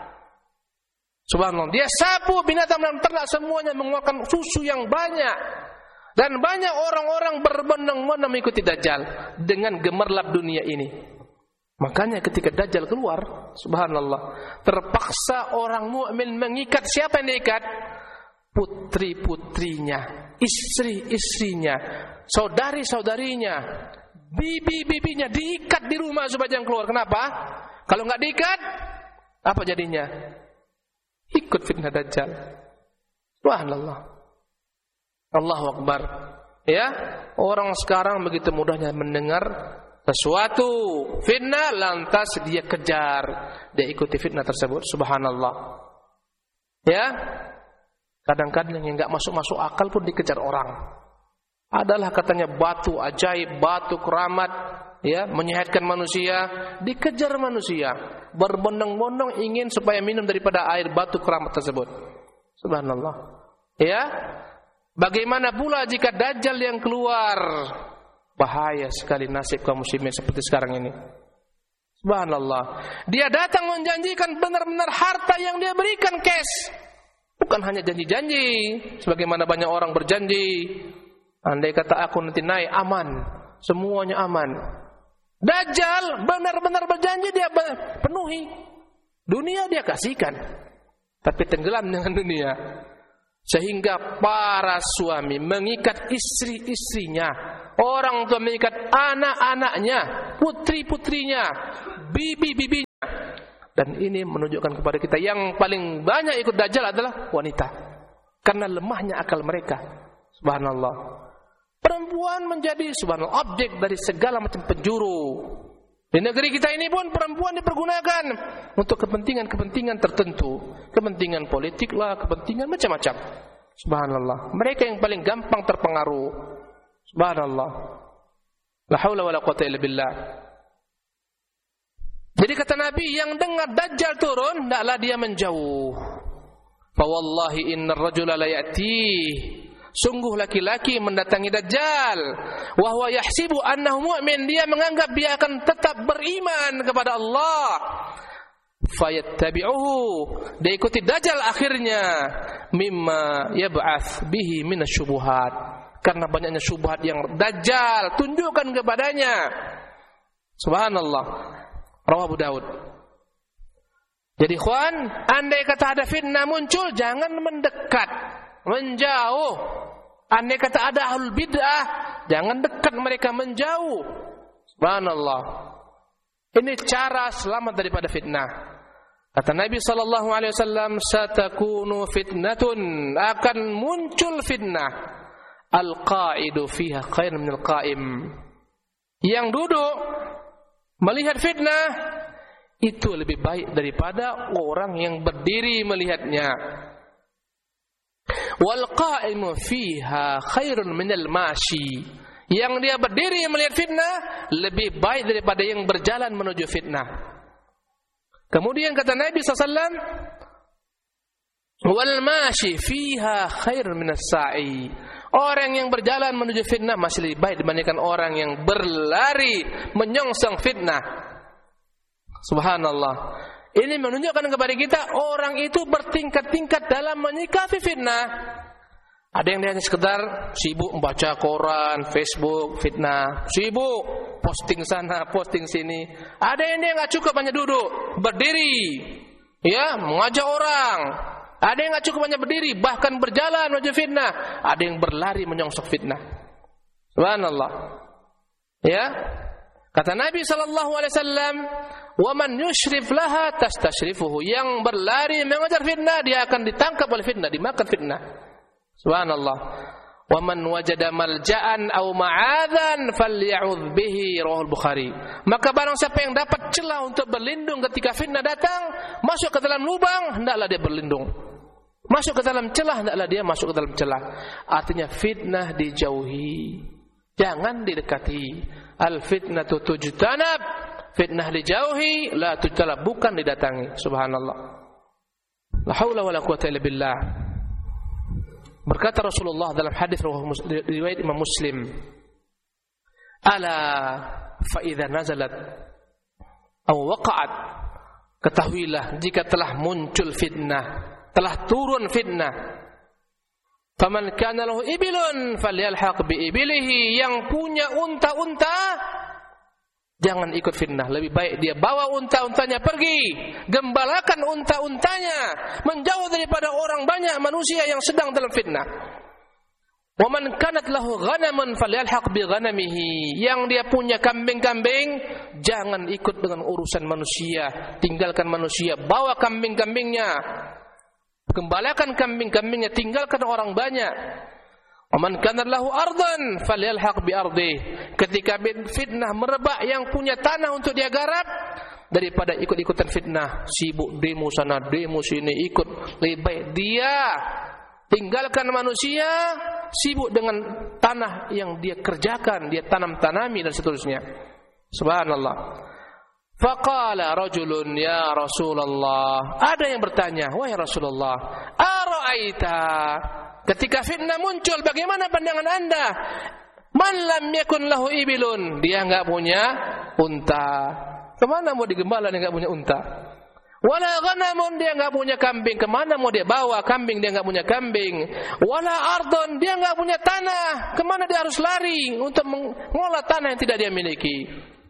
Subhanallah. Dia sapu binatang dan ternak, semuanya mengeluarkan susu yang banyak. Dan banyak orang-orang berbondong-bondong mengikuti Dajjal dengan gemerlap dunia ini. Makanya ketika Dajjal keluar, subhanallah, terpaksa orang mukmin mengikat. Siapa yang diikat? Putri-putrinya, istri-istrinya, saudari-saudarinya, bibi-bibinya, diikat di rumah supaya jangan keluar. Kenapa? Kalau enggak diikat, apa jadinya? Ikut fitnah Dajjal. Subhanallah. Allahu Akbar. Ya, orang sekarang begitu mudahnya mendengar sesuatu fitnah, lantas dia kejar, dia ikuti fitnah tersebut. Subhanallah. Ya, kadang-kadang yang enggak masuk-masuk akal pun dikejar orang. Adalah katanya batu ajaib, batu keramat, ya, menyehatkan manusia, dikejar manusia, berbondong-bondong ingin supaya minum daripada air batu keramat tersebut. Subhanallah. Ya, bagaimana pula jika Dajjal yang keluar? Bahaya sekali nasib kaum muslimin seperti sekarang ini. Subhanallah. Dia datang menjanjikan benar-benar harta yang dia berikan cash. Bukan hanya janji-janji sebagaimana banyak orang berjanji. Andai kata aku nanti naik aman, semuanya aman. Dajjal benar-benar berjanji, dia penuhi. Dunia dia kasihkan, tapi tenggelam dengan dunia. Sehingga para suami mengikat istri-istrinya, orang tua mengikat anak-anaknya, putri-putrinya, bibi-bibinya. Dan ini menunjukkan kepada kita yang paling banyak ikut Dajjal adalah wanita. Karena lemahnya akal mereka. Subhanallah. Perempuan menjadi subhanallah objek dari segala macam penjuru. Di negeri kita ini pun perempuan dipergunakan untuk kepentingan-kepentingan tertentu. Kepentingan politik lah, kepentingan macam-macam. Subhanallah. Mereka yang paling gampang terpengaruh. Subhanallah. La haula wala quwwata illa billah. Jadi kata Nabi, yang dengar Dajjal turun, hendaklah dia menjauh. Fa wallahi innar rajula la ya'ti. Sungguh laki-laki mendatangi Dajjal. Wa huwa yahsibu annahu mu'min. Dia menganggap dia akan tetap beriman kepada Allah. Fayattabi'uhu. Dia ikuti Dajjal akhirnya. Mimma yab'ath bihi minasyubuhat. Karena banyaknya syubhat yang Dajjal tunjukkan kepadanya. Subhanallah. Rawah Abu Daud. Jadi ikhwan, andai kata ada fitnah muncul, jangan mendekat, menjauh. Andai kata ada ahlul bid'ah, jangan dekat mereka, menjauh. Subhanallah. Ini cara selamat daripada fitnah. Kata Nabi sallallahu alaihi wasallam, satakunu fitnatun, akan muncul fitnah. Al-qa'idu fiha khairun minal qa'im. Yang duduk melihat fitnah itu lebih baik daripada orang yang berdiri melihatnya. Wal qa'imu fiha khairun minal mashi. Yang dia berdiri melihat fitnah lebih baik daripada yang berjalan menuju fitnah. Kemudian kata Nabi sallallahu alaihi wasallam, wal mashi fiha khairun minas sa'i. Orang yang berjalan menuju fitnah masih lebih baik dibandingkan orang yang berlari menyongsong fitnah. Subhanallah. Ini menunjukkan kepada kita orang itu bertingkat-tingkat dalam menyikapi fitnah. Ada yang hanya sekedar sibuk membaca koran, Facebook, fitnah, sibuk posting sana, posting sini. Ada yang dia nggak cukup hanya duduk, berdiri, ya mengajak orang. Ada yang nggak cukup hanya berdiri, bahkan berjalan menuju fitnah. Ada yang berlari menyongsong fitnah. Subhanallah. Ya, kata Nabi sallallahu alaihi wasallam, "Wa man yushrif laha tastashrifuhu." Yang berlari mengejar fitnah, dia akan ditangkap oleh fitnah, dimakan fitnah. Subhanallah. Wa man wajada malja'an aw ma'adhan falya'udz bihi, rawahul Bukhari. Maka barang siapa yang dapat celah untuk berlindung ketika fitnah datang, masuk ke dalam lubang, hendaklah dia berlindung. Masuk ke dalam celah, hendaklah dia masuk ke dalam celah. Artinya fitnah dijauhi, jangan didekati. Al fitnatu tujtanab, fitnah dijauhi, la tujtalab, bukan didatangi. Subhanallah. La haula wala quwwata illa billah. Berkata Rasulullah dalam hadis riwayat Imam Muslim, ala fa idza nazalat aw waqa'at, ketahuilah jika telah muncul fitnah, telah turun fitnah, faman kana lahu ibilun falyalhaq bi ibilihi, yang punya unta-unta jangan ikut fitnah, lebih baik dia bawa unta-untanya pergi, gembalakan unta-untanya menjauh daripada orang banyak manusia yang sedang dalam fitnah. Wa man kanat lahu ghanamun falyalhaq bi ghanamihi, yang dia punya kambing-kambing jangan ikut dengan urusan manusia, tinggalkan manusia, bawa kambing-kambingnya, gembalakan kambing-kambingnya, tinggalkan orang banyak. Waman kana lahu ardan falyalhaq bi ardih, ketika fitnah merebak yang punya tanah untuk dia garap, daripada ikut-ikutan fitnah, sibuk demo sana demo sini ikut, lebih baik dia tinggalkan manusia, sibuk dengan tanah yang dia kerjakan, dia tanam-tanami dan seterusnya. Subhanallah. Faqala rajulun ya Rasulullah, ada yang bertanya, wahai Rasulullah, ara'aita, ketika fitnah muncul, bagaimana pandangan anda? Man lam yakun lahu ibilun, dia enggak punya unta. Kemana mau digembala dia enggak punya unta? Wala ghanamun, dia enggak punya kambing, kemana mau dia bawa kambing, dia enggak punya kambing. Wala ardon, dia enggak punya tanah, kemana dia harus lari untuk mengolah tanah yang tidak dia miliki?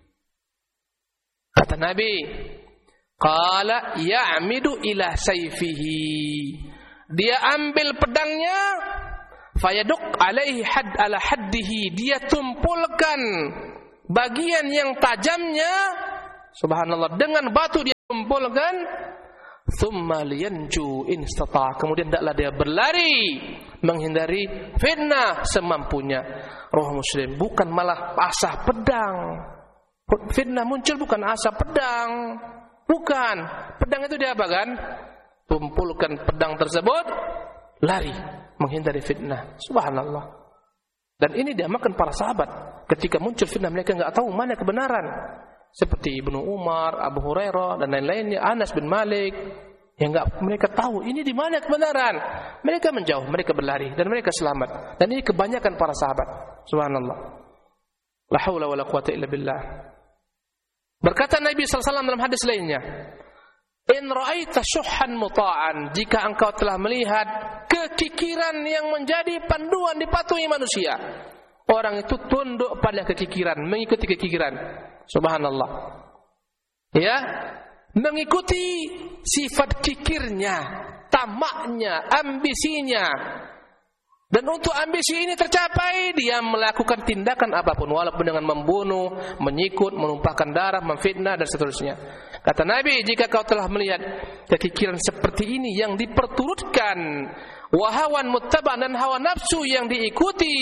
Kata Nabi, qala ya'midu ila sayfihi, dia ambil pedangnya, fayaduk alaihi had ala haddihi, dia tumpulkan bagian yang tajamnya, subhanallah, dengan batu dia kumpulkan, thumma liyanju in istata', kemudian hendaklah dia berlari menghindari fitnah semampunya. Rawahu Muslim. Bukan malah asah pedang. Fitnah muncul bukan asah pedang, bukan. Pedang itu dia apa kan? Kumpulkan pedang tersebut, lari menghindari fitnah. Subhanallah. Dan ini diamalkan para sahabat. Ketika muncul fitnah mereka enggak tahu mana kebenaran. Seperti Ibnu Umar, Abu Hurairah dan lain-lainnya, Anas bin Malik, yang enggak mereka tahu ini di mana kebenaran. Mereka menjauh, mereka berlari dan mereka selamat. Dan ini kebanyakan para sahabat. Subhanallah. La haula wala quwata illa billah. Berkata Nabi sallallahu alaihi wasallam dalam hadis lainnya, "In ra'aita syuhhan muta'an," jika engkau telah melihat kekikiran yang menjadi panduan dipatuhi manusia, orang itu tunduk pada kekikiran, mengikuti kekikiran. Subhanallah. Ya, mengikuti sifat kikirnya, tamaknya, ambisinya. Dan untuk ambisi ini tercapai, dia melakukan tindakan apapun, walaupun dengan membunuh, menyikut, menumpahkan darah, memfitnah dan seterusnya. Kata Nabi, jika kau telah melihat kekikiran seperti ini yang diperturutkan, wahawan muttaba' dan hawa nafsu yang diikuti,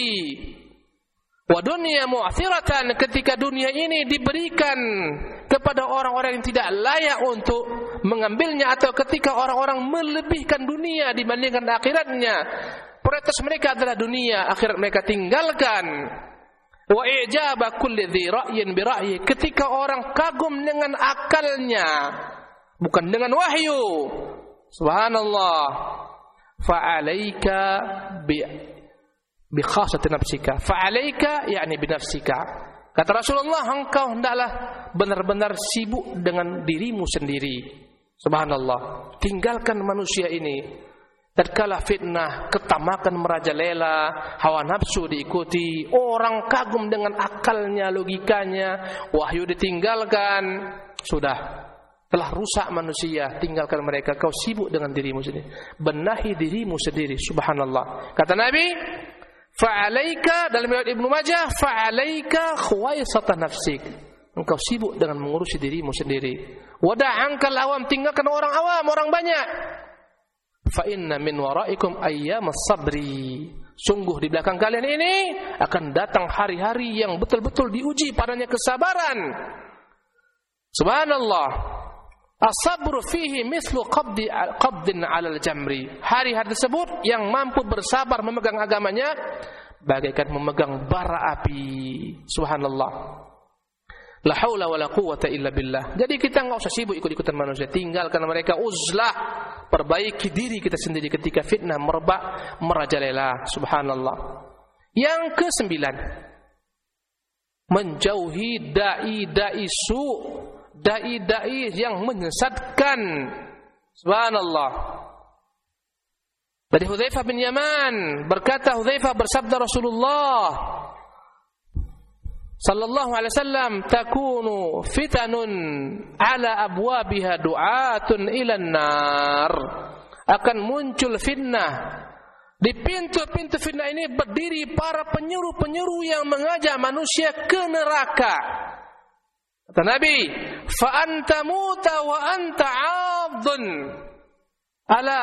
wa dunya mu'athiratan, ketika dunia ini diberikan kepada orang-orang yang tidak layak untuk mengambilnya, atau ketika orang-orang melebihkan dunia dibandingkan akhiratnya, prioritas mereka adalah dunia, akhirat mereka tinggalkan. Wa i'jaba kulli dhi ra'yin bi ra'yi, ketika orang kagum dengan akalnya bukan dengan wahyu. Subhanallah. Fa'alaika bi bi khassati nafsika. Fa'alaika yakni bi nafsika. Kata Rasulullah, engkau hendaklah benar-benar sibuk dengan dirimu sendiri. Subhanallah. Tinggalkan manusia ini. Tatkala fitnah, ketamakan merajalela, hawa nafsu diikuti, orang kagum dengan akalnya, logikanya, wahyu ditinggalkan, sudah telah rusak manusia. Tinggalkan mereka, kau sibuk dengan dirimu sendiri, benahi dirimu sendiri. Subhanallah. Kata Nabi, fa'alaika, dalam riwayat Ibnu Majah, fa'alaika khuwaisata nafsik, engkau sibuk dengan mengurusi dirimu sendiri. Wada'ankal awam, tinggalkan orang awam, orang banyak. Fa inna min waraikum ayyamas sabri, sungguh di belakang kalian ini akan datang hari-hari yang betul-betul diuji padanya kesabaran. Subhanallah. As-sabru fihi mithlu qabdi qabdin 'alal jamri, hari-hari tersebut yang mampu bersabar memegang agamanya bagaikan memegang bara api. Subhanallah. La haula wala quwata illa billah. Jadi kita enggak usah sibuk ikut-ikutan manusia, tinggalkan mereka, uzlah, perbaiki diri kita sendiri ketika fitnah merebak merajalela. Subhanallah. Yang kesembilan, menjauhi dai-dai su, dai-dai yang menyesatkan. Subhanallah. Dari Hudzaifah bin Yaman, berkata Hudzaifah, bersabda Rasulullah sallallahu alaihi wasallam, takunu fitanun ala abwabiha du'atun ilan nar, akan muncul fitnah, di pintu-pintu fitnah ini berdiri para penyuruh-penyuruh yang mengajak manusia ke neraka. Kata Nabi, fa anta muta wa anta 'adun ala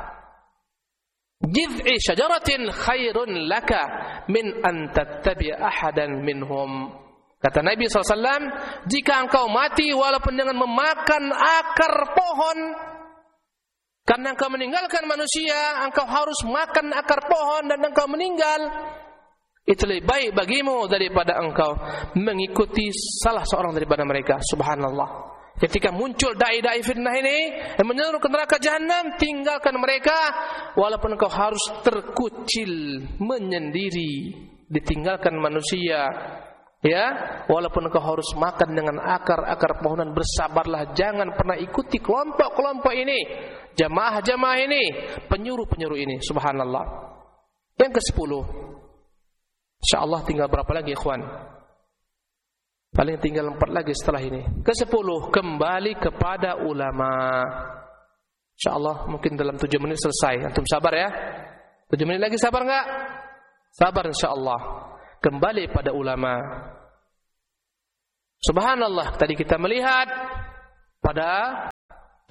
jid'i syajaratin khairun laka min an tattabi'a ahadan minhum. Kata Nabi sallallahu alaihi wasallam, jika engkau mati walaupun dengan memakan akar pohon, karena engkau meninggalkan manusia, engkau harus makan akar pohon dan engkau meninggal, itu lebih baik bagimu daripada engkau mengikuti salah seorang daripada mereka. Subhanallah. Ketika muncul dai-dai fitnah ini yang menyeru ke neraka jahanam, tinggalkan mereka walaupun engkau harus terkucil, menyendiri, ditinggalkan manusia, ya, walaupun engkau harus makan dengan akar-akar pohonan, bersabarlah, jangan pernah ikuti kelompok-kelompok ini, jamaah-jamaah ini, penyuruh-penyuruh ini. Subhanallah. Yang kesepuluh, insyaallah tinggal berapa lagi ikhwan? Paling tinggal empat lagi setelah ini. Kesepuluh, kembali kepada ulama. InsyaAllah mungkin dalam tujuh menit selesai. Antum sabar ya. Tujuh menit lagi sabar enggak? Sabar insyaAllah. Kembali pada ulama. Subhanallah, tadi kita melihat pada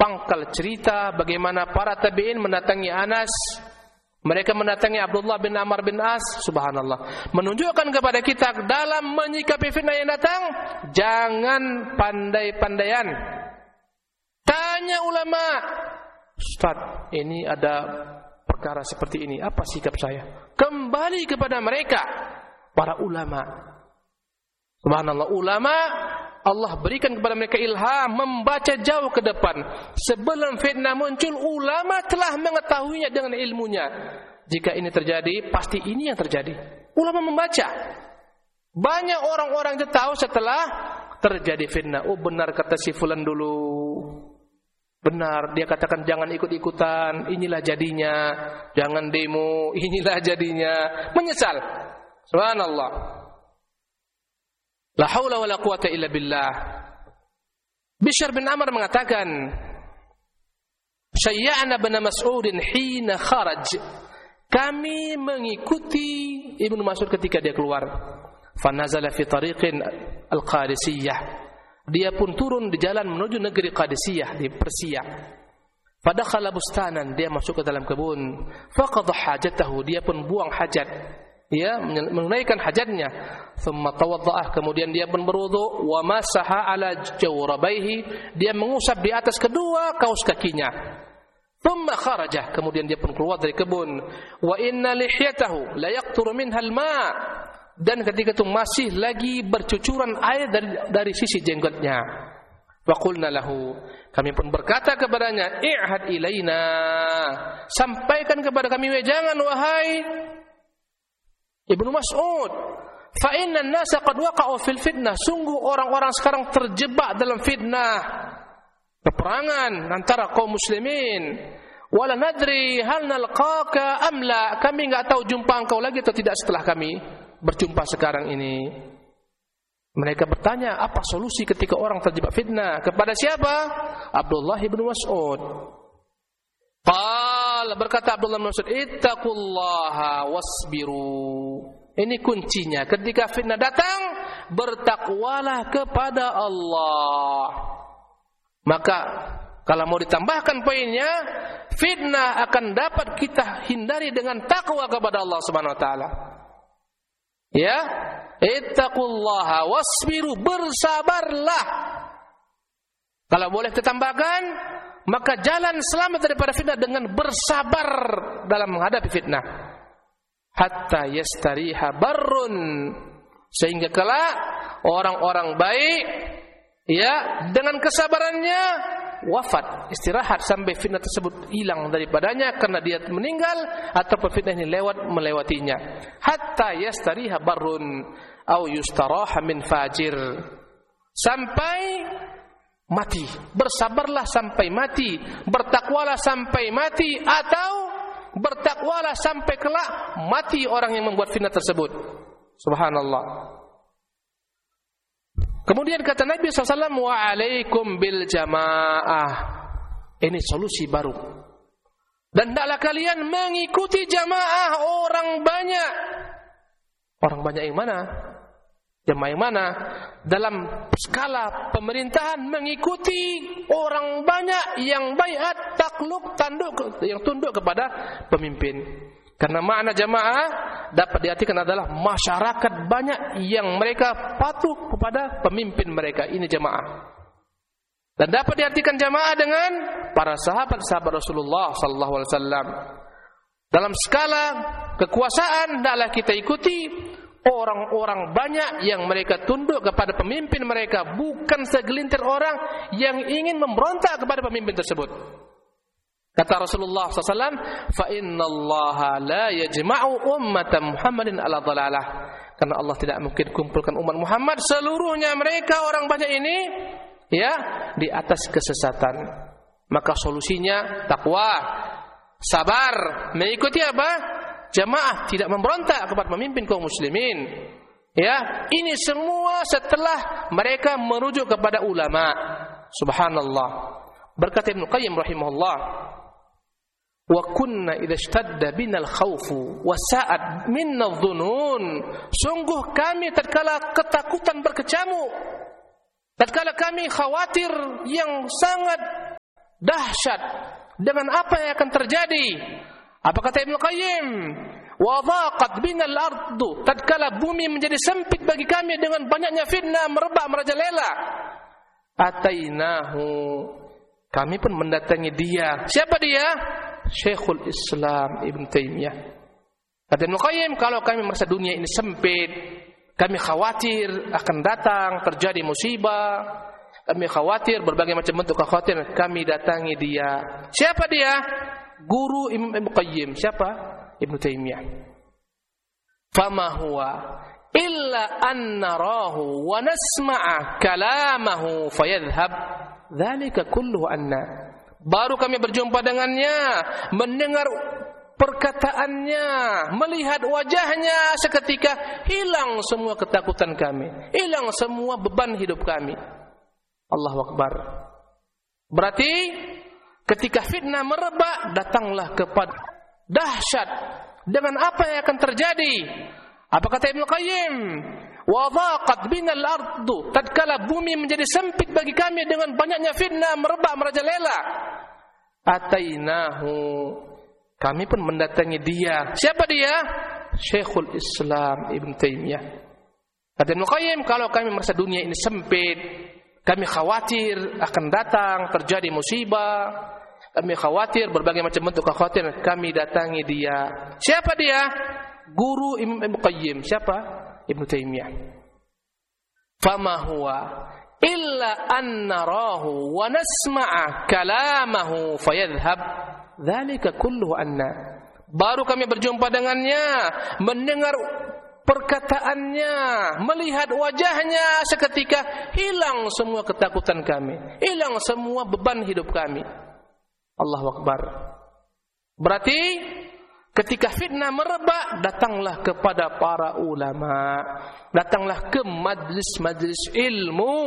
pangkal cerita bagaimana para tabi'in mendatangi Anas, mereka mendatangi Abdullah bin Amr bin As, subhanallah, menunjukkan kepada kita dalam menyikapi fitnah yang datang, jangan pandai-pandaian. Tanya ulama, Ustaz, ini ada perkara seperti ini, apa sikap saya? Kembali kepada mereka, para ulama. Subhanallah, ulama Allah berikan kepada mereka ilham membaca jauh ke depan. Sebelum fitnah muncul, ulama telah mengetahuinya dengan ilmunya. Jika ini terjadi, pasti ini yang terjadi. Ulama membaca. Banyak orang-orang yang tahu setelah terjadi fitnah. Oh, benar kata si fulan dulu. Benar, dia katakan jangan ikut-ikutan, inilah jadinya. Jangan demo, inilah jadinya. Menyesal. Subhanallah. La haula wala quwata illa billah. Bishr bin Amr mengatakan, Syayya'na bin Mas'udin hina kharaj. Kami mengikuti Ibnu Mas'ud ketika dia keluar. Fanazala fi tariqin al-Qadisiyah. Dia pun turun di jalan menuju negeri Qadisiyah di Persia. Fadakhala bustanan, dia masuk ke dalam kebun. Faqadha hajatahu, dia pun buang hajat. Ya, menunaikan hajatnya. Thumma tawadda'ah, kemudian dia pun berwudu, wa masaha ala jawrabaihi, dia mengusap di atas kedua kaus kakinya. Thumma kharaja, kemudian dia pun keluar dari kebun. Wa inna lihyatahu la yaqturu minha al-ma', dan ketika itu masih lagi bercucuran air dari dari sisi jenggotnya. Wa qulna lahu, kami pun berkata kepadanya, i'had ilaina, sampaikan kepada kami, jangan wahai Ibnu Mas'ud, fa inna an-nasa qad waqa'u fil fitnah, sungguh orang-orang sekarang terjebak dalam fitnah, peperangan antara kaum muslimin. Wala nadri hal nalqaka am la, kami enggak tahu jumpa engkau lagi atau tidak setelah kami berjumpa sekarang ini. Mereka bertanya, apa solusi ketika orang terjebak fitnah? Kepada siapa? Abdullah bin Mas'ud. Qal, berkata Abdullah bin Mas'ud, ittaqullaha wasbiru. Ini kuncinya, ketika fitnah datang, bertakwalah kepada Allah. Maka kalau mau ditambahkan poinnya, fitnah akan dapat kita hindari dengan takwa kepada Allah Subhanahu wa taala. Ya, ittaqullaha wasbiru, bersabarlah. Kalau boleh ditambahkan, maka jalan selamat daripada fitnah dengan bersabar dalam menghadapi fitnah. Hatta yastariha barrun, sehingga kelak orang-orang baik, ya, dengan kesabarannya wafat, istirahat sampai fitnah tersebut hilang daripadanya karena dia meninggal ataupun fitnah ini lewat melewatinya. Hatta yastariha barrun au yustaraha min fajir, sampai mati. Bersabarlah sampai mati, bertakwalah sampai mati, atau bertakwalah sampai kelak mati orang yang membuat fitnah tersebut. Subhanallah. Kemudian kata Nabi shallallahu alaihi wasallam, wa alaikum bil jamaah. Ini solusi baru. Dan hendaklah kalian mengikuti jamaah orang banyak. Orang banyak yang mana? Jamaah yang mana? Dalam skala pemerintahan mengikuti orang banyak yang baiat, takluk, tanduk, yang tunduk kepada pemimpin. Karena makna jamaah dapat diartikan adalah masyarakat banyak yang mereka patuh kepada pemimpin mereka. Ini jamaah. Dan dapat diartikan jamaah dengan para sahabat-sahabat Rasulullah sallallahu alaihi wasallam. Dalam skala kekuasaan hendaklah kita ikuti orang-orang banyak yang mereka tunduk kepada pemimpin mereka, bukan segelintir orang yang ingin memberontak kepada pemimpin tersebut. Kata Rasulullah sallallahu alaihi wasallam, fa innallaha la yajma'u ummata Muhammadin ala dhalalah, karena Allah tidak mungkin kumpulkan umat Muhammad seluruhnya mereka orang banyak ini, ya, di atas kesesatan. Maka solusinya takwa, sabar, mengikuti apa? Jamaah, tidak memberontak kepada pemimpin kaum muslimin. Ya, ini semua setelah mereka merujuk kepada ulama. Subhanallah. Berkata Ibnu Qayyim rahimahullah, wa kunna idza ishtadda binal khaufu wa sa'ad minna dhunun, sungguh kami tatkala ketakutan berkecamuk, tatkala kami khawatir yang sangat dahsyat dengan apa yang akan terjadi. Apa kata Ibnu Qayyim? Wa dhaqat binal ardu, tatkala bumi menjadi sempit bagi kami dengan banyaknya fitnah merebak merajalela. Atainahu, kami pun mendatangi dia. Siapa dia? Syekhul Islam Ibnu Taimiyah. Kata Ibnu Qayyim, kalau kami merasa dunia ini sempit, kami khawatir akan datang terjadi musibah, kami khawatir berbagai macam bentuk kekhawatiran, kami datangi dia. Siapa dia? Guru Imam Ibnu Qayyim. Siapa? Ibnu Taimiyah. Fama huwa illa an narahu wa nasma'a kalamahu fayadhhab dzalika kulluhu anna. Baru kami berjumpa dengannya, mendengar perkataannya, melihat wajahnya, seketika hilang semua ketakutan kami, hilang semua beban hidup kami. Allahu Akbar. Berarti ketika fitnah merebak, datanglah kepada dahsyat dengan apa yang akan terjadi. Apa kata Ibnu Qayyim? Wa dhaqat binal ardu, tatkala bumi menjadi sempit bagi kami dengan banyaknya fitnah merebak merajalela. Atainahu, kami pun mendatangi dia. Siapa dia? Syekhul Islam Ibnu Taimiyah. Kata Ibnu Qayyim, kalau kami merasa dunia ini sempit, kami khawatir akan datang terjadi musibah, kami khawatir berbagai macam bentuk kekhawatiran, kami datangi dia. Siapa dia? Guru Imam Ibnu Qayyim. Siapa? Ibnu Taimiyah. Fama huwa illa an narahu wa nasma'a kalamahu fayadhhab dzalika kulluhu anna. Baru kami berjumpa dengannya, mendengar perkataannya, melihat wajahnya, seketika hilang semua ketakutan kami, hilang semua beban hidup kami. Allahu Akbar. Berarti ketika fitnah merebak, datanglah kepada para ulama, datanglah ke majlis-majlis ilmu.